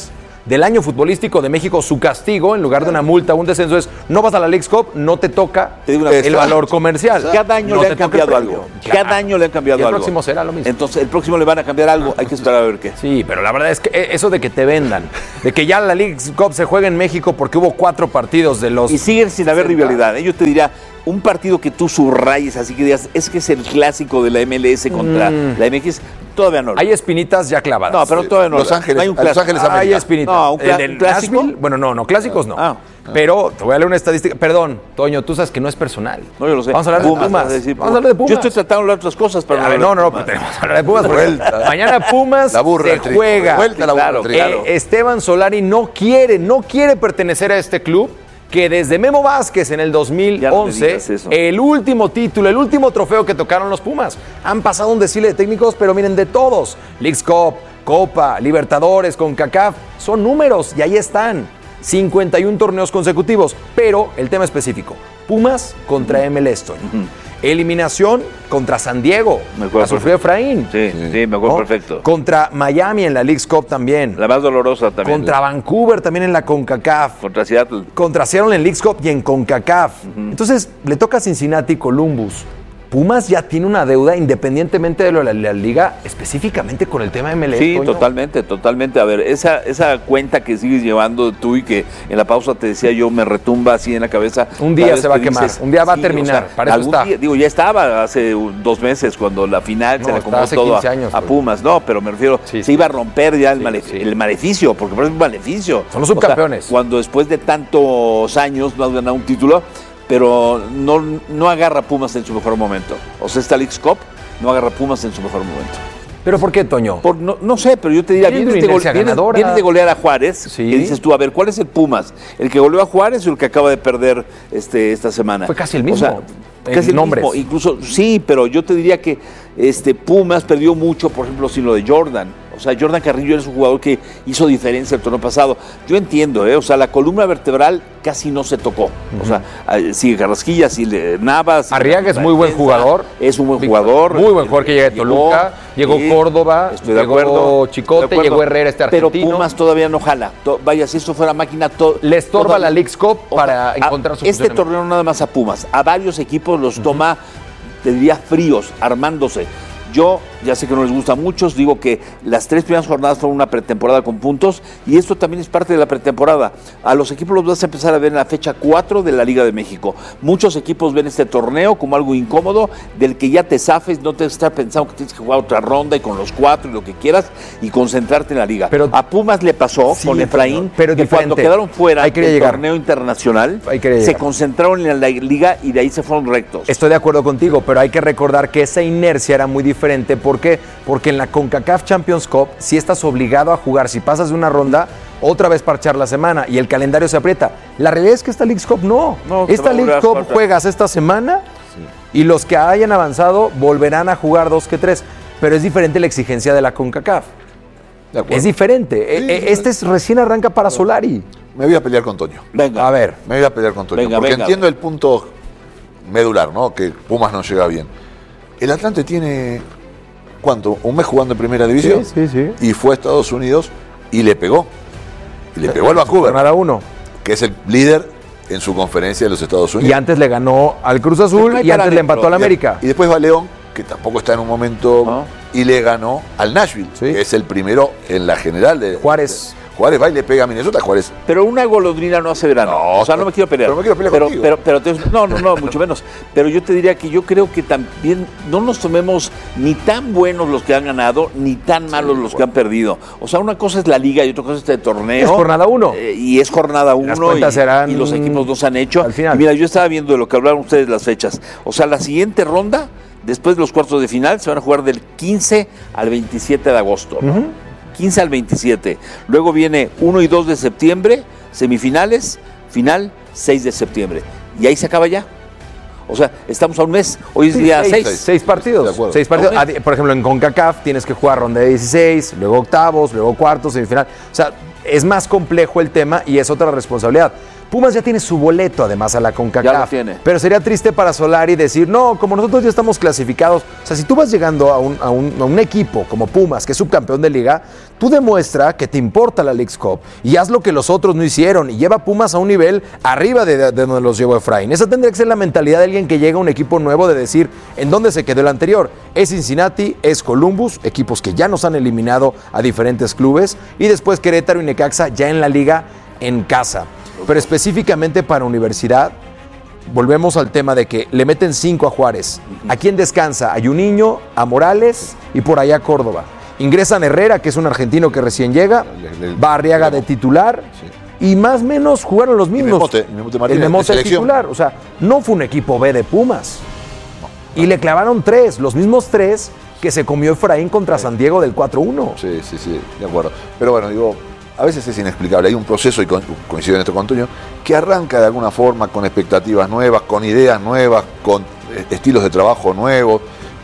del año futbolístico de México, su castigo, en lugar de una multa o un descenso, es no vas a la Leagues Cup, no te toca el valor comercial.
Cada año
no
le han cambiado algo.
Claro.
Cada año le han cambiado
y el
algo.
El próximo será lo mismo.
Entonces, el próximo le van a cambiar algo. Hay que esperar a ver qué.
Sí, pero la verdad es que eso de que te vendan, de que ya la Leagues Cup se juega en México porque hubo cuatro partidos de los...
Y siguen sin haber rivalidad. Yo te diría, un partido que tú subrayes, así que digas, es que es el clásico de la M L S contra mm. la M X, todavía no.
Hay espinitas ya clavadas.
No, pero todavía no.
Los Ángeles,
hay un
Los Ángeles
América. Hay espinitas.
No, un, cl-
¿El
un clásico.
Nashville? Bueno, no, no, clásicos no.
Ah.
Pero te voy a leer una estadística. Perdón, Toño, tú sabes que no es personal.
No, yo lo sé.
Vamos a hablar
Pumas,
de Pumas.
Decir,
Vamos a hablar de Pumas.
Yo estoy tratando de hablar de otras cosas, pero
a ver, no, no, no, pero tenemos que hablar de Pumas. Vuelta. Mañana Pumas
la burra,
se juega.
Vuelta la burra,
claro,
claro.
Eh, Esteban Solari no quiere, no quiere pertenecer a este club que desde Memo Vázquez en el dos mil once, no el último título, el último trofeo que tocaron los Pumas. Han pasado un desfile de técnicos, pero miren, de todos. Leagues Cup, Copa, Libertadores, CONCACAF, son números y ahí están. cincuenta y uno torneos consecutivos, pero el tema específico, Pumas contra M L S. Uh-huh. Eliminación contra San Diego,
me acuerdo,
la sufrió Efraín.
Sí, sí, sí, me acuerdo ¿no? perfecto.
Contra Miami en la Leagues Cup también.
La más dolorosa también.
Contra Vancouver también en la CONCACAF.
Contra Seattle.
Contra Seattle en Leagues Cup y en CONCACAF. Uh-huh. Entonces, le toca a Cincinnati y Columbus. Pumas ya tiene una deuda independientemente de lo de la, la liga, específicamente con el tema de M L S.
Sí,
Toño.
totalmente, totalmente. A ver, esa, esa cuenta que sigues llevando tú y que en la pausa te decía yo, me retumba así en la cabeza.
Un día se va a quemar, dices, un día va sí, a terminar, o sea, para eso está.
Día, digo, ya estaba hace dos meses cuando la final no, se le acomodó todo a,
años,
a Pumas, no, pero me refiero, sí, se sí. iba a romper ya el, sí, malef- sí. el maleficio, porque por eso es un maleficio.
Son los subcampeones.
O sea, cuando después de tantos años no has ganado un título, pero no, no agarra Pumas en su mejor momento. O sea, esta Leagues Cup no agarra Pumas en su mejor momento.
¿Pero por qué, Toño?
Por, no, no sé, pero yo te diría, vienes de, gole, vienes, vienes de golear a Juárez, sí. que dices tú, a ver, ¿cuál es el Pumas? ¿El que goleó a Juárez o el que acaba de perder este, esta semana?
Fue casi el mismo.
O sea, casi el nombres. mismo. Incluso, sí, pero yo te diría que este, Pumas perdió mucho, por ejemplo, sin lo de Jordan. O sea, Jordan Carrillo es un jugador que hizo diferencia el torneo pasado. Yo entiendo, ¿eh? O sea, la columna vertebral casi no se tocó. Uh-huh. O sea, sigue Carrasquilla, sigue Navas.
Arriaga es muy buen jugador.
Es un buen jugador.
Muy buen jugador que llega de Toluca. Llegó sí, Córdoba,
estoy de
llegó
acuerdo,
Chicote,
de
llegó Herrera, este argentino.
Pero Pumas todavía no jala. Vaya, si esto fuera máquina... To-
Le estorba
toda,
la Leagues Cup para
a,
encontrar su
Este torneo nada más a Pumas. A varios equipos los uh-huh. toma, te diría, fríos, armándose. Yo, ya sé que no les gusta a muchos, digo que las tres primeras jornadas fueron una pretemporada con puntos y esto también es parte de la pretemporada. A los equipos los vas a empezar a ver en la fecha cuatro de la Liga de México. Muchos equipos ven este torneo como algo incómodo, del que ya te zafes, no te vas a estar pensando que tienes que jugar otra ronda y con los cuatro y lo que quieras y concentrarte en la Liga. Pero a Pumas le pasó sí, con Efraín, pero, pero que cuando quedaron fuera del llegar. torneo internacional, se concentraron en la Liga y de ahí se fueron rectos.
Estoy de acuerdo contigo, pero hay que recordar que esa inercia era muy diferente. ¿Por qué? Porque en la CONCACAF Champions Cup si estás obligado a jugar, si pasas de una ronda, otra vez parchar la semana y el calendario se aprieta. La realidad es que esta Leagues Cup no. no esta Leagues Cup juegas esta semana sí. y los que hayan avanzado volverán a jugar dos que tres. Pero es diferente la exigencia de la CONCACAF. De es diferente. Sí, este es, recién arranca para Solari.
Me voy a pelear con Toño.
Venga. A ver.
Me voy a pelear con Toño.
Venga,
porque
venga,
entiendo
venga.
el punto medular, ¿no? Que Pumas no llega bien. El Atlante tiene, ¿cuánto? Un mes jugando en primera división.
Sí, sí, sí.
Y fue a Estados Unidos y le pegó. Y le pegó al Vancouver.
Nada uno.
Que es el líder en su conferencia de los Estados Unidos.
Y antes le ganó al Cruz Azul y antes le empató al América.
Y después va León, que tampoco está en un momento, ¿no? Y le ganó al Nashville, ¿sí? Que es el primero en la general de
Juárez.
De, Juárez va y le pega a Minnesota, Juárez.
Pero una golondrina no hace verano. No, o sea, no me quiero pelear.
Pero me quiero pelear
pero,
contigo.
Pero, pero, pero te, no, no, no, mucho menos. Pero yo te diría que yo creo que también no nos tomemos ni tan buenos los que han ganado, ni tan malos sí, los bueno. que han perdido. O sea, una cosa es la liga y otra cosa es este torneo.
Es jornada uno.
Eh, y es jornada uno.
Las cuentas
y,
serán
y los equipos no se han hecho.
Al final.
Y mira, yo estaba viendo de lo que hablaron ustedes las fechas. O sea, la siguiente ronda, después de los cuartos de final, se van a jugar del quince al veintisiete de agosto, ¿no? Uh-huh. quince al veintisiete. Luego viene uno y dos de septiembre, semifinales, final seis de septiembre. Y ahí se acaba ya. O sea, estamos a un mes. Hoy es sí, día seis.
Seis, seis partidos. Seis partidos. Por ejemplo, en CONCACAF tienes que jugar ronda de dieciséis, luego octavos, luego cuartos, semifinal. O sea, es más complejo el tema y es otra responsabilidad. Pumas ya tiene su boleto además a la CONCACAF.
Ya lo tiene.
Pero sería triste para Solari decir, no, como nosotros ya estamos clasificados. O sea, si tú vas llegando a un, a un, a un equipo como Pumas, que es subcampeón de liga, tú demuestra que te importa la Leagues Cup y haz lo que los otros no hicieron y lleva a Pumas a un nivel arriba de, de, de donde los llevó Efraín. Esa tendría que ser la mentalidad de alguien que llega a un equipo nuevo de decir, ¿en dónde se quedó el anterior? Es Cincinnati, es Columbus, equipos que ya nos han eliminado a diferentes clubes, y después Querétaro y Necaxa ya en la liga en casa. Pero específicamente para Universidad, volvemos al tema de que le meten cinco a Juárez. ¿A quién descansa? A Juninho, a Morales y por allá a Córdoba. Ingresan Herrera, que es un argentino que recién llega, va Arriaga de titular, y más o menos jugaron los mismos.
Y Memote, Memote Martínez,
el Memote
de
es titular. O sea, no fue un equipo B de Pumas. Y le clavaron tres, los mismos tres que se comió Efraín contra San Diego del cuatro uno.
Sí, sí, sí, de acuerdo. Pero bueno, digo, a veces es inexplicable. Hay un proceso, y coincido en esto con Antonio, que arranca de alguna forma con expectativas nuevas, con ideas nuevas, con estilos de trabajo nuevos.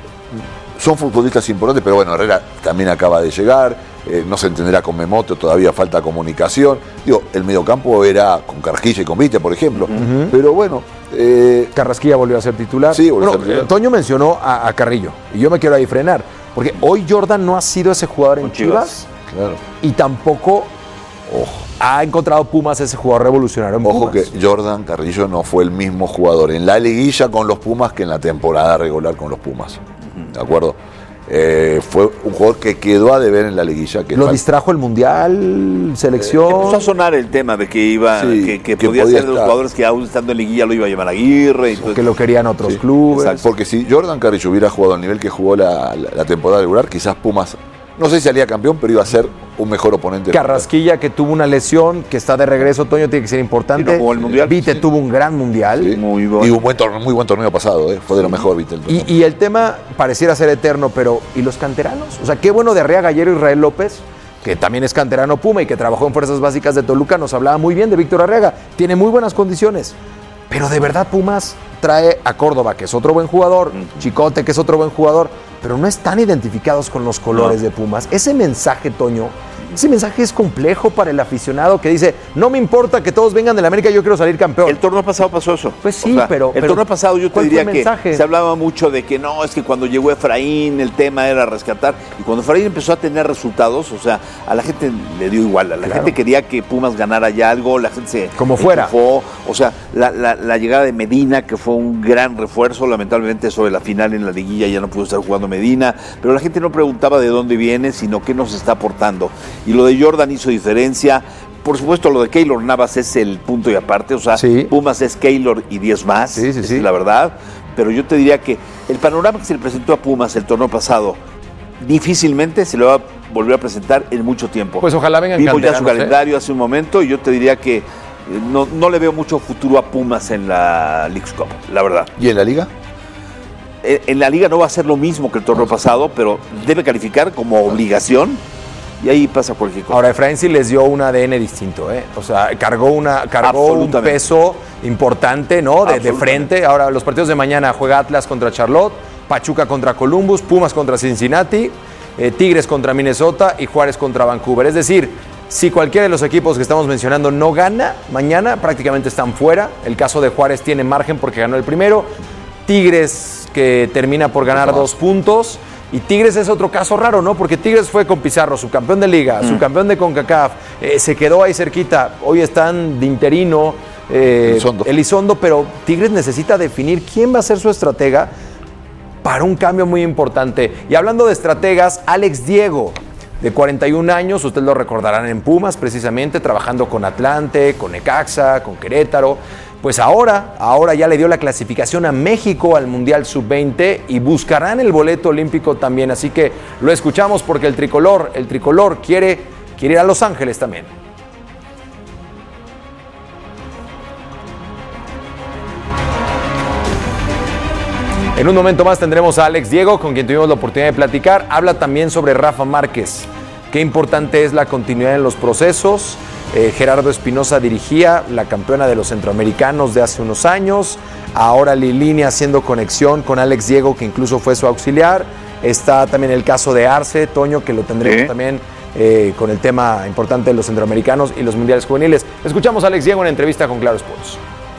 Son futbolistas importantes, pero bueno, Herrera también acaba de llegar, eh, no se entenderá con Memote, todavía falta comunicación. Digo, el mediocampo era con Carrasquilla y con Vite, por ejemplo. Uh-huh. Pero bueno... Eh,
Carrasquilla volvió a ser titular.
Sí, volvió
bueno,
a ser titular.
Toño mencionó a, a Carrillo, y yo me quiero ahí frenar, porque hoy Jordan no ha sido ese jugador en Chivas, Chivas
claro.
y tampoco ojo, ha encontrado Pumas ese jugador revolucionario en
Ojo
Pumas.
que Jordan Carrillo no fue el mismo jugador en la liguilla con los Pumas que en la temporada regular con los Pumas. ¿De acuerdo? Eh, fue un jugador que quedó a deber en la liguilla. Que
Lo
fal...
distrajo el Mundial, selección.
Eh, empezó a sonar el tema de que iba,
sí,
que, que,
que
podía,
podía
ser de los
estar.
jugadores que aún estando en liguilla lo iba a llamar Aguirre. Y
entonces, que lo querían otros sí, clubes.
Exacto, porque si Jordan Carrillo hubiera jugado al nivel que jugó la, la, la temporada regular, quizás Pumas, no sé si salía campeón, pero iba a ser un mejor oponente.
Carrasquilla, que tuvo una lesión, que está de regreso, Toño, tiene que ser importante.
Sí, no jugó el mundial.
Vite sí. tuvo un gran mundial.
Sí. Muy bueno. Y un buen torneo, muy buen torneo pasado, ¿eh? Fue de lo mejor Vite. El
y, y el tema pareciera ser eterno, pero ¿y los canteranos? O sea, qué bueno de Arriaga ayer Israel López, que también es canterano Puma y que trabajó en Fuerzas Básicas de Toluca, nos hablaba muy bien de Víctor Arriaga. Tiene muy buenas condiciones. Pero de verdad Pumas trae a Córdoba, que es otro buen jugador, uh-huh. Chicote, que es otro buen jugador, pero no están identificados con los colores no. de Pumas. Ese mensaje, Toño, ese mensaje es complejo para el aficionado que dice, no me importa que todos vengan de la América, yo quiero salir campeón.
El torneo pasado pasó eso.
Pues sí,
o sea,
pero...
El
pero,
torneo pasado yo te diría que
mensaje?
se hablaba mucho de que no, es que cuando llegó Efraín el tema era rescatar. Y cuando Efraín empezó a tener resultados, o sea, a la gente le dio igual. A la claro. gente quería que Pumas ganara ya algo, la gente se...
Como fuera.
Enfocó. O sea, la, la, la llegada de Medina, que fue un gran refuerzo, lamentablemente sobre la final en la liguilla ya no pudo estar jugando Medina, pero la gente no preguntaba de dónde viene, sino qué nos está aportando. Y lo de Jordan hizo diferencia. Por supuesto, lo de Keylor Navas es el punto y aparte, o sea, sí. Pumas es Keylor y diez más,
sí, sí, sí.
es la verdad, pero yo te diría que el panorama que se le presentó a Pumas el torneo pasado, difícilmente se le va a volver a presentar en mucho tiempo.
Pues ojalá vengan
Vimos ya su calendario ¿eh? hace un momento y yo te diría que no, no le veo mucho futuro a Pumas en la Leagues Cup, la verdad.
¿Y en la Liga?
En, en la Liga no va a ser lo mismo que el torneo pasado, pero debe calificar como obligación. Y ahí pasa cualquier cosa.
Ahora, Efraín sí les dio un A D N distinto, ¿eh? O sea, cargó, una, cargó un peso importante, ¿no? De, de frente. Ahora, los partidos de mañana juega Atlas contra Charlotte, Pachuca contra Columbus, Pumas contra Cincinnati, eh, Tigres contra Minnesota y Juárez contra Vancouver. Es decir, si cualquiera de los equipos que estamos mencionando no gana mañana, prácticamente están fuera. El caso de Juárez tiene margen porque ganó el primero. Tigres, que termina por ganar dos puntos. Y Tigres es otro caso raro, ¿no? Porque Tigres fue con Pizarro, subcampeón de Liga, mm. subcampeón de CONCACAF, eh, se quedó ahí cerquita. Hoy están de interino eh, Elizondo. Elizondo, pero Tigres necesita definir quién va a ser su estratega para un cambio muy importante. Y hablando de estrategas, Alex Diego, de cuarenta y un años, ustedes lo recordarán en Pumas, precisamente, trabajando con Atlante, con Necaxa, con Querétaro. Pues ahora, ahora ya le dio la clasificación a México al Mundial sub veinte y buscarán el boleto olímpico también. Así que lo escuchamos porque el tricolor, el tricolor quiere, quiere ir a Los Ángeles también. En un momento más tendremos a Alex Diego, con quien tuvimos la oportunidad de platicar. Habla también sobre Rafa Márquez. Qué importante es la continuidad en los procesos. Eh, Gerardo Espinosa dirigía la campeona de los centroamericanos de hace unos años. Ahora Lilini haciendo conexión con Alex Diego, que incluso fue su auxiliar. Está también el caso de Arce, Toño, que lo tendremos ¿Sí? también eh, con el tema importante de los centroamericanos y los mundiales juveniles. Escuchamos a Alex Diego en entrevista con Claro Sports.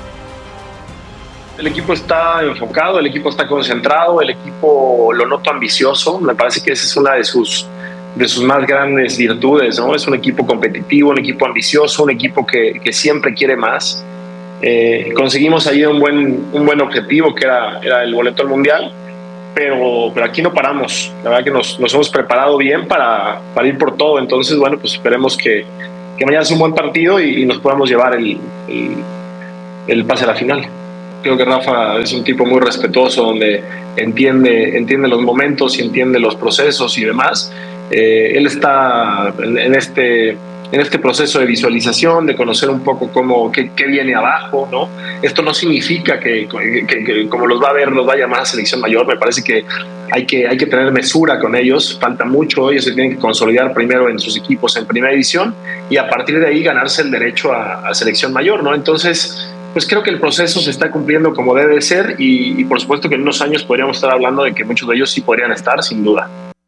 El equipo está enfocado, el equipo está concentrado, el equipo lo noto ambicioso. Me parece que esa es una de sus, de sus más grandes virtudes, ¿no? Es un equipo competitivo, un equipo ambicioso, un equipo que, que siempre quiere más. Eh, conseguimos ahí un buen, un buen objetivo, que era, era el boleto al Mundial, pero, pero aquí no paramos. La verdad que nos, nos hemos preparado bien para, para ir por todo. Entonces, bueno, pues esperemos que, que mañana sea un buen partido y, y nos podamos llevar el, el, el pase a la final. Creo que Rafa es un tipo muy respetuoso, donde entiende, entiende los momentos y entiende los procesos y demás. Eh, él está en, en, este, en este proceso de visualización, de conocer un poco cómo, qué, qué viene abajo, ¿no? Esto no significa que, que, que, que como los va a ver, los va a llamar a selección mayor. Me parece que hay que, hay que tener mesura con ellos. Falta mucho, ellos se tienen que consolidar primero en sus equipos en primera división y a partir de ahí ganarse el derecho a, a selección mayor, ¿no? Entonces, pues creo que el proceso se está cumpliendo como debe ser y, y por supuesto que en unos años podríamos estar hablando de que muchos de ellos sí podrían estar, sin duda.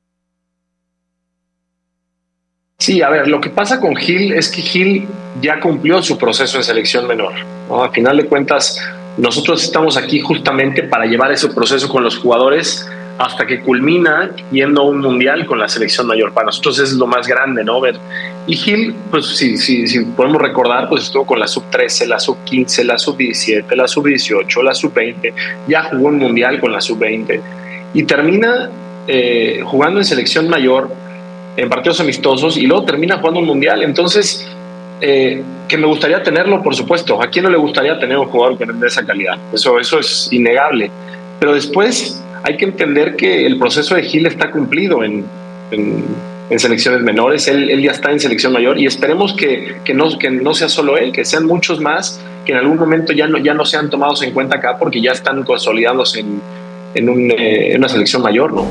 Sí, a ver, lo que pasa con Gil es que Gil ya cumplió su proceso en selección menor, ¿no? A final de cuentas, nosotros estamos aquí justamente para llevar ese proceso con los jugadores hasta que culmina yendo a un mundial con la selección mayor. Para nosotros es lo más grande, ¿no? Ver. Y Gil, pues sí, sí, sí, podemos recordar, pues estuvo con la sub trece, la sub quince, la sub diecisiete, la sub dieciocho, la sub veinte, ya jugó un mundial con la sub veinte y termina eh, jugando en selección mayor en partidos amistosos y luego termina jugando un mundial. Entonces, eh, que me gustaría tenerlo, por supuesto. ¿A quién no le gustaría tener un jugador de esa calidad? Eso, eso es innegable. Pero después hay que entender que el proceso de Gil está cumplido en, en, en selecciones menores. Él, él ya está en selección mayor y esperemos que, que, no, que no sea solo él, que sean muchos más que en algún momento ya no, ya no sean tomados en cuenta acá porque ya están consolidándose en, en, un, eh, en una selección mayor, ¿no?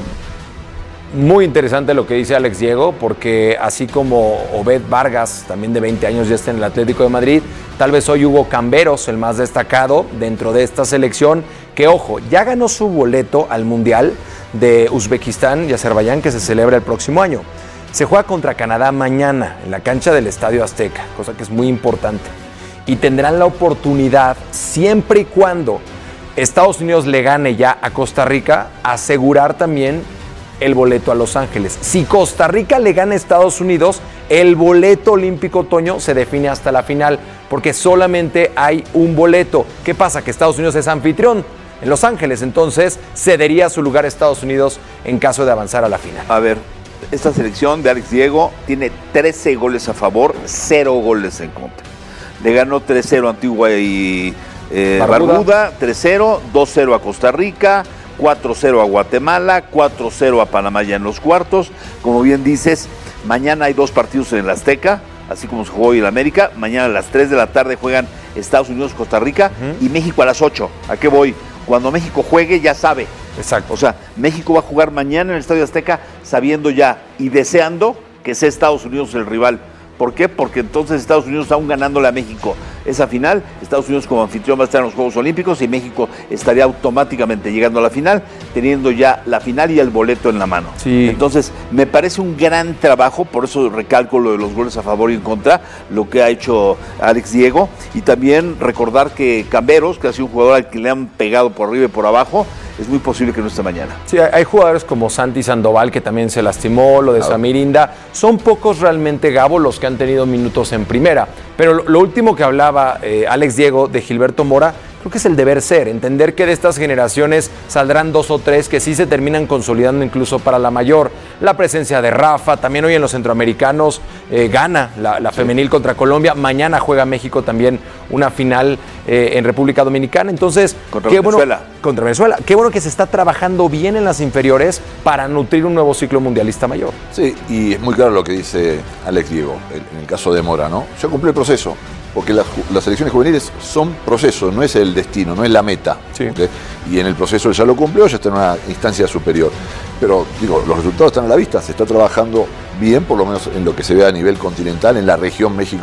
Muy interesante lo que dice Alex Diego, porque así como Obed Vargas, también de veinte años, ya está en el Atlético de Madrid, tal vez hoy Hugo Camberos, el más destacado dentro de esta selección, que ojo, ya ganó su boleto al Mundial de Uzbekistán y Azerbaiyán, que se celebra el próximo año. Se juega contra Canadá mañana en la cancha del Estadio Azteca, cosa que es muy importante. Y tendrán la oportunidad, siempre y cuando Estados Unidos le gane ya a Costa Rica, asegurar también el boleto a Los Ángeles. Si Costa Rica le gana a Estados Unidos, el boleto olímpico, Toño, se define hasta la final, porque solamente hay un boleto. ¿Qué pasa? Que Estados Unidos es anfitrión en Los Ángeles, entonces cedería su lugar a Estados Unidos en caso de avanzar a la final.
A ver, esta selección de Alex Diego tiene trece goles a favor, cero goles en contra. Le ganó tres cero a Antigua y eh, Barbuda, Barbuda tres cero, dos cero a Costa Rica, cuatro cero a Guatemala, cuatro cero a Panamá ya en los cuartos. Como bien dices, mañana hay dos partidos en el Azteca, así como se jugó hoy en América. Mañana a las tres de la tarde juegan Estados Unidos, Costa Rica uh-huh. y México a las ocho. ¿A qué voy? Cuando México juegue ya sabe.
Exacto.
O sea, México va a jugar mañana en el Estadio Azteca sabiendo ya y deseando que sea Estados Unidos el rival. ¿Por qué? Porque entonces Estados Unidos aún ganándole a México esa final, Estados Unidos como anfitrión va a estar en los Juegos Olímpicos y México estaría automáticamente llegando a la final, teniendo ya la final y el boleto en la mano.
Sí.
Entonces, me parece un gran trabajo, por eso recalco lo de los goles a favor y en contra, lo que ha hecho Alex Diego, y también recordar que Camberos, que ha sido un jugador al que le han pegado por arriba y por abajo, es muy posible que no esté mañana.
Sí, hay jugadores como Santi Sandoval, que también se lastimó, lo de claro. Samir Inda. Son pocos realmente, Gabo, los que han tenido minutos en primera. Pero lo, lo último que hablaba eh, Alex Diego de Gilberto Mora, creo que es el deber ser, entender que de estas generaciones saldrán dos o tres que sí se terminan consolidando incluso para la mayor. La presencia de Rafa, también hoy en los centroamericanos eh, gana la, la femenil contra Colombia. Mañana juega México también una final eh, en República Dominicana. Entonces,
contra
qué
Venezuela.
Bueno, contra Venezuela. Qué bueno que se está trabajando bien en las inferiores para nutrir un nuevo ciclo mundialista mayor.
Sí, y es muy claro lo que dice Alex Diego, en el caso de Mora, ¿no? Ya cumplió el proceso. Porque las, las selecciones juveniles son proceso, no es el destino, no es la meta.
Sí.
¿Okay? Y en el proceso ya lo cumplió, ya está en una instancia superior. Pero digo, los resultados están a la vista, se está trabajando bien, por lo menos en lo que se ve a nivel continental, en la región México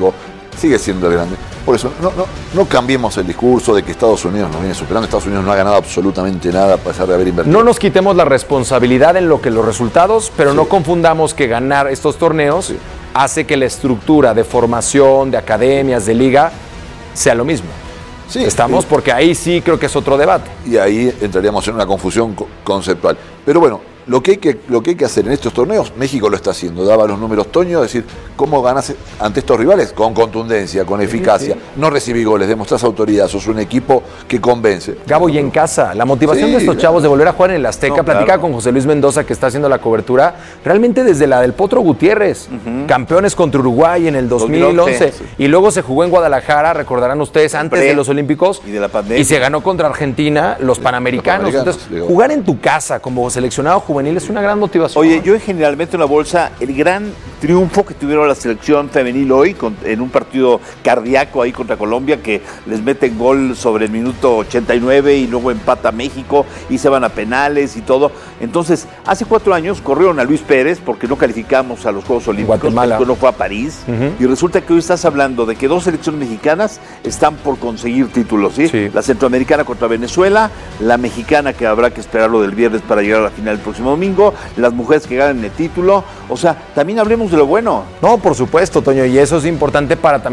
sigue siendo el grande. Por eso, no, no, no cambiemos el discurso de que Estados Unidos nos viene superando. Estados Unidos no ha ganado absolutamente nada a pesar de haber invertido.
No nos quitemos la responsabilidad en lo que los resultados, pero sí. no confundamos que ganar estos torneos sí. hace que la estructura de formación, de academias, de liga, sea lo mismo. Sí, Estamos sí. porque ahí sí creo que es otro debate.
Y ahí entraríamos en una confusión co- conceptual. Pero bueno, lo que, hay que, lo que hay que hacer en estos torneos, México lo está haciendo. Daba los números Toño, es decir, ¿cómo ganas ante estos rivales? Con contundencia, con eficacia. Sí, sí. No recibí goles, demostrás autoridad, sos un equipo que convence.
Gabo, y en casa, la motivación sí, de estos chavos de volver a jugar en el Azteca, no, platicaba claro. con José Luis Mendoza, que está haciendo la cobertura, realmente desde la del Potro Gutiérrez, uh-huh. campeones contra Uruguay en el dos mil once, sí. y luego se jugó en Guadalajara, recordarán ustedes, antes Pre, de los Olímpicos,
y, de la pandemia.
y se ganó contra Argentina los sí, Panamericanos. Los Panamericanos. Entonces, jugar en tu casa como seleccionado juvenil es una gran motivación.
Oye, yo generalmente en la bolsa, el gran triunfo que tuvieron la selección femenil hoy con, en un partido cardíaco ahí contra Colombia, que les meten gol sobre el minuto ochenta y nueve y luego empata México y se van a penales y todo. Entonces, hace cuatro años corrieron a Luis Pérez porque no calificamos a los Juegos Olímpicos,
Guatemala.
México no fue a París, uh-huh. y resulta que hoy estás hablando de que dos selecciones mexicanas están por conseguir títulos, ¿sí? sí. La centroamericana contra Venezuela, la mexicana que habrá que esperarlo del viernes para llegar a la final el próximo domingo, las mujeres que ganan el título. O sea, también hablemos de lo bueno.
No, por supuesto, Toño, y eso es importante para también